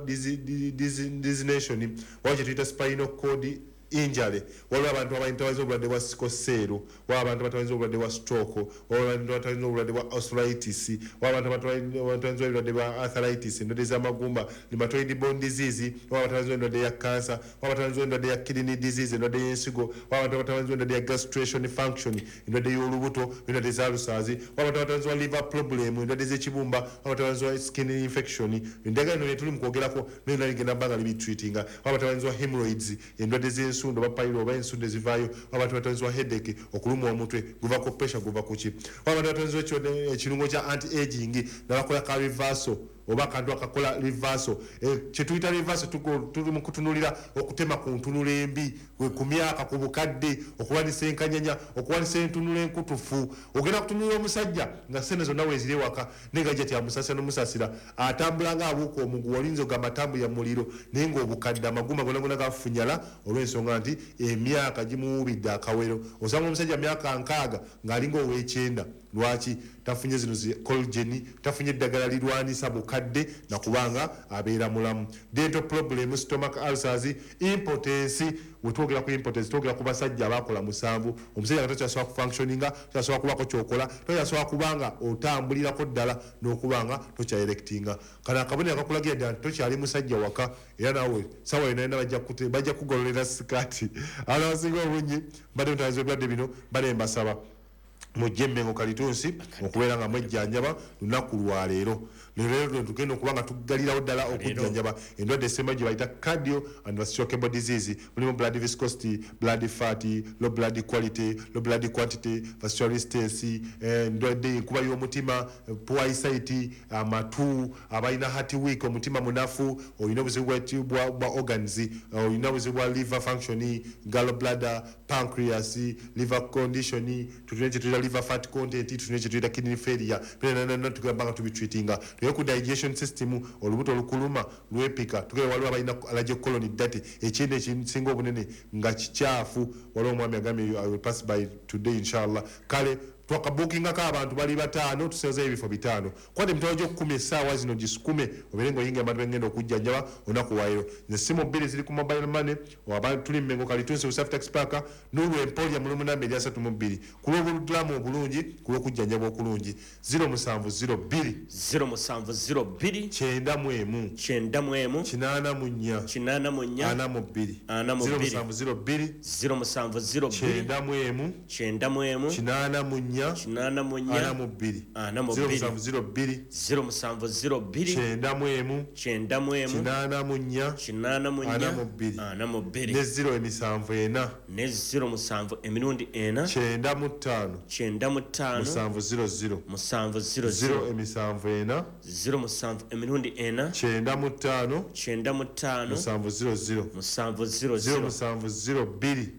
dysnation waje tuyita spinal cord injury waliwo abantu abayintawaza obulwadde bwa sikoseero waliwo abantu abatawanyiriza obulwadde bwa stroke waliwo abantu abatawanyiriza obulwadde bwa arthritis waliwo abantu abatawanyiriza obulwadde bwa arthritis endwadde z'amagumba rheumatoid bone disease waliwo abatawanyiriza endwadde ya cancer waliwo abatawanyiriza endwadde ya kidney disease endwadde y'ensigo waliwo abantu abatawanyiriza endwadde ya gastration function endwadde y'olubuto endwadde za lusaazi waliwo abantu abatawanyiriza liver problem endwadde z'ekibumba waliwo abatawanyiriza skin infection endagala eno tuli mu kwogerako nayo ligenda bbanga libitreatinga waliwo abatawanyiriza hemorrhoids endwadde z'ensu ensundo bapayiro oba ensundo ezivaayo abantu batonzwa headache okulumwa omutwe guva ku pressure guva ku ki abantu batonzwa ekirungo kya anti aging nabakola ka reversal oba akantu akakola reversal kyetuyita reversal tuli mu kutunulira okutema ku ntunula embi ku myaka ku bukadde okulwanisa enkanyanya okuwanisa entunula enkutufu ogenda kutunulira omusajja nga sente zonna weezire waka negajja ti amusasira n'omusasira atambula ng'abuuka omugu walinza ogamatambu ya muliro naye ng'obukadde amagumba gonna gonna gafunyala olw'ensonga nti emyaka gimuwubidde akawero osanga omusajja myaka nkaaga ng'alinga ow'ekyenda lwaki tafunye zino zi collagen tafunye eddagala lirwanisa bukadde nakubanga abeera mulamu dental problem stomach ulcers impotence wetwogera ku impotence twogera ku basajja abakola musanvu omusajja nga tokyasobola kufunctioninga tokyasobola kubako kyokola tokyasobola kubanga otambulirako ddala n'okubanga tokyaerectinga kana akabonero akakulagira ddala nti tokyali musajja waka era nawe sawa yonayona bajja kugololera sikaati abaana basinga obungi mbadde mutaanyiza ebirwadde bino mbadde mbasaba mujje Mmengo Kalitunsi okubeera nga mwejjanjaba lunaku lwaleero leero tugenda okuba nga tugalirawo ddala okujjanjaba endwadde esemba gye bayita cardio and vascular disease mulimu blood viscosity blood fat low blood quality low blood quantity vascular resistance endwadde enkuba y'omutima poor eyesight amatu abalina heart weak omutima munafu olina obuzibu bwa organs olina obuzibu bwa liver function gallbladder pancreas liver condition tutulina liver fat content tutulina kyetuyita kidney failure pena tugamba nga tubitreatinga naye ku digestion system olubuto olukuluma lwepika tugere waliwo abalina allergic colon dirty ekintu ekisinga obunene nga kikyafu waliwo omwami agambye I will pass by today inshallah kale twakabukingako abantu bali bataano tuseezeyo ebifo bitaano kwate emitwalo gy'okukumi essaawa zino gisikume obeere ng'oyinga abantu bengenda okujjanjaba olunaku lwaleero nesimu bbiri ziri ku mobile money oba tuli Mmengo Kalitunsi ku South Tax Park n'olwo empolia mu lumu namba eri asatu mu bbiri ku lw'obulamu obulungi ku lw'okujjanjaba okulungi zero musanvu zero bbiri zero musanvu zero bbiri kyenda mu emu kyenda mu emu kinaana mu nnya kinaana mu nnya ana mu bbiri ana mu zero bbiri musanvu zero bbiri zero musanvu zero bbiri kyenda mu emu kyenda mu emu kinaana mu nnya kinaana mu nnya ana mu bbiri ana mu zero bbiri musanvu zero bbiri zero musanvu zero bbiri kyenda mu emu kyenda mu emu kinaana mu nnya kinaana mu ana nnya mu bbiri ana mu bbiri ne zero emisanvu ena ne zero musanvu emirundi ena kyenda mu ttaano kyenda mu ttaano musanvu zero zero musanvu zero zero zero emisanvu ena zero musanvu emirundi ena kyenda mu ttaano kyenda mu ttaano musanvu zero zero musanvu zero zero zero musanvu zero bbiri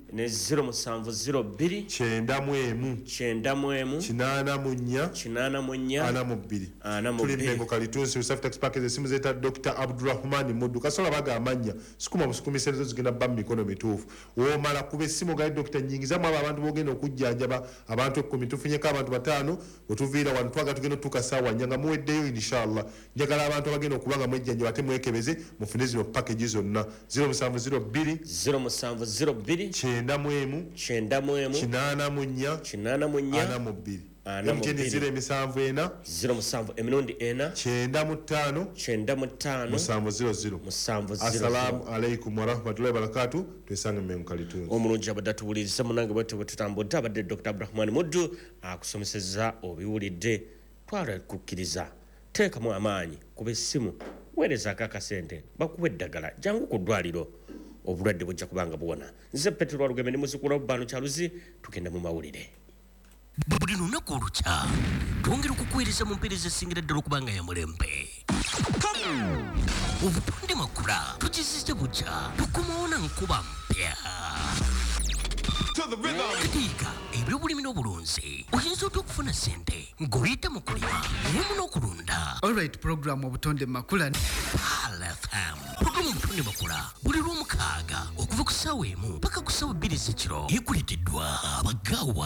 ne zero musanvu zero bbiri kyenda mu emu kyenda mu emu kinaana mu nnya kinaana mu nnya ana mu bbiri ana mu tuli bbiri Mengo Kalitunsi South Tax Package esimu zeta Doctor Abdurrahman Muddu kasola baga amanya sikuma busukumise ezo zigenda bba mu mikono mituufu womala kuba essimu gali Doctor nyingizamu abo abantu bogenda okujjanjaba abantu ekkumi tufunyeko abantu bataano wetuviira wano twaga tugenda tukasaawa nyanga muweddeyo inshallah njagala abantu abagenda okubanga mwejjanja bate mwekebeze mufune zino package zonna zero musanvu zero bbiri zero musanvu zero bbiri kyenda mu emu kyenda mu emu kinaana mu nnya kinaana mu nnya ana mu bbiri ana mu bbiri zero emisanvu ena zero musanvu emirundi ena kyenda mu ttaano kyenda mu ttaano musanvu zero zero musanvu zero assalamu alaikum warahmatullahi wabarakatu twesange Mengo Kalitunsi omulungi abadde atuwuliriza munange bwete bwe tutambudde abadde Dr Abdurrahman Muddu akusomesezza obiwulidde twala kukkiriza teekamu amaanyi kuba essimu weerezaako akasente bakuwa eddagala jangu ku ddwaliro obulwadde bujja kubanga buwona nze Petero Walugembe ndi muzzukulu wa Bano Kyaluzi tugenda mu mawulire buli lunaku olukya twongera okukuweereza mu mpeereza esingira ddala okubanga ya mulembe obutonde makula tukizizza bujja tukomawo na nkuba mpya katiika ebyobulimi n'obulunzi oyinza otya okufuna ssente ng'oyita mu kulima wamu n'okulunda Alright program obutonde makula Pal F M programu obutonde makula buli lw'omukaaga okuva ku ssaawa emu paka ku ssaawa bbiri z'ekiro ekuleeteddwa abagawa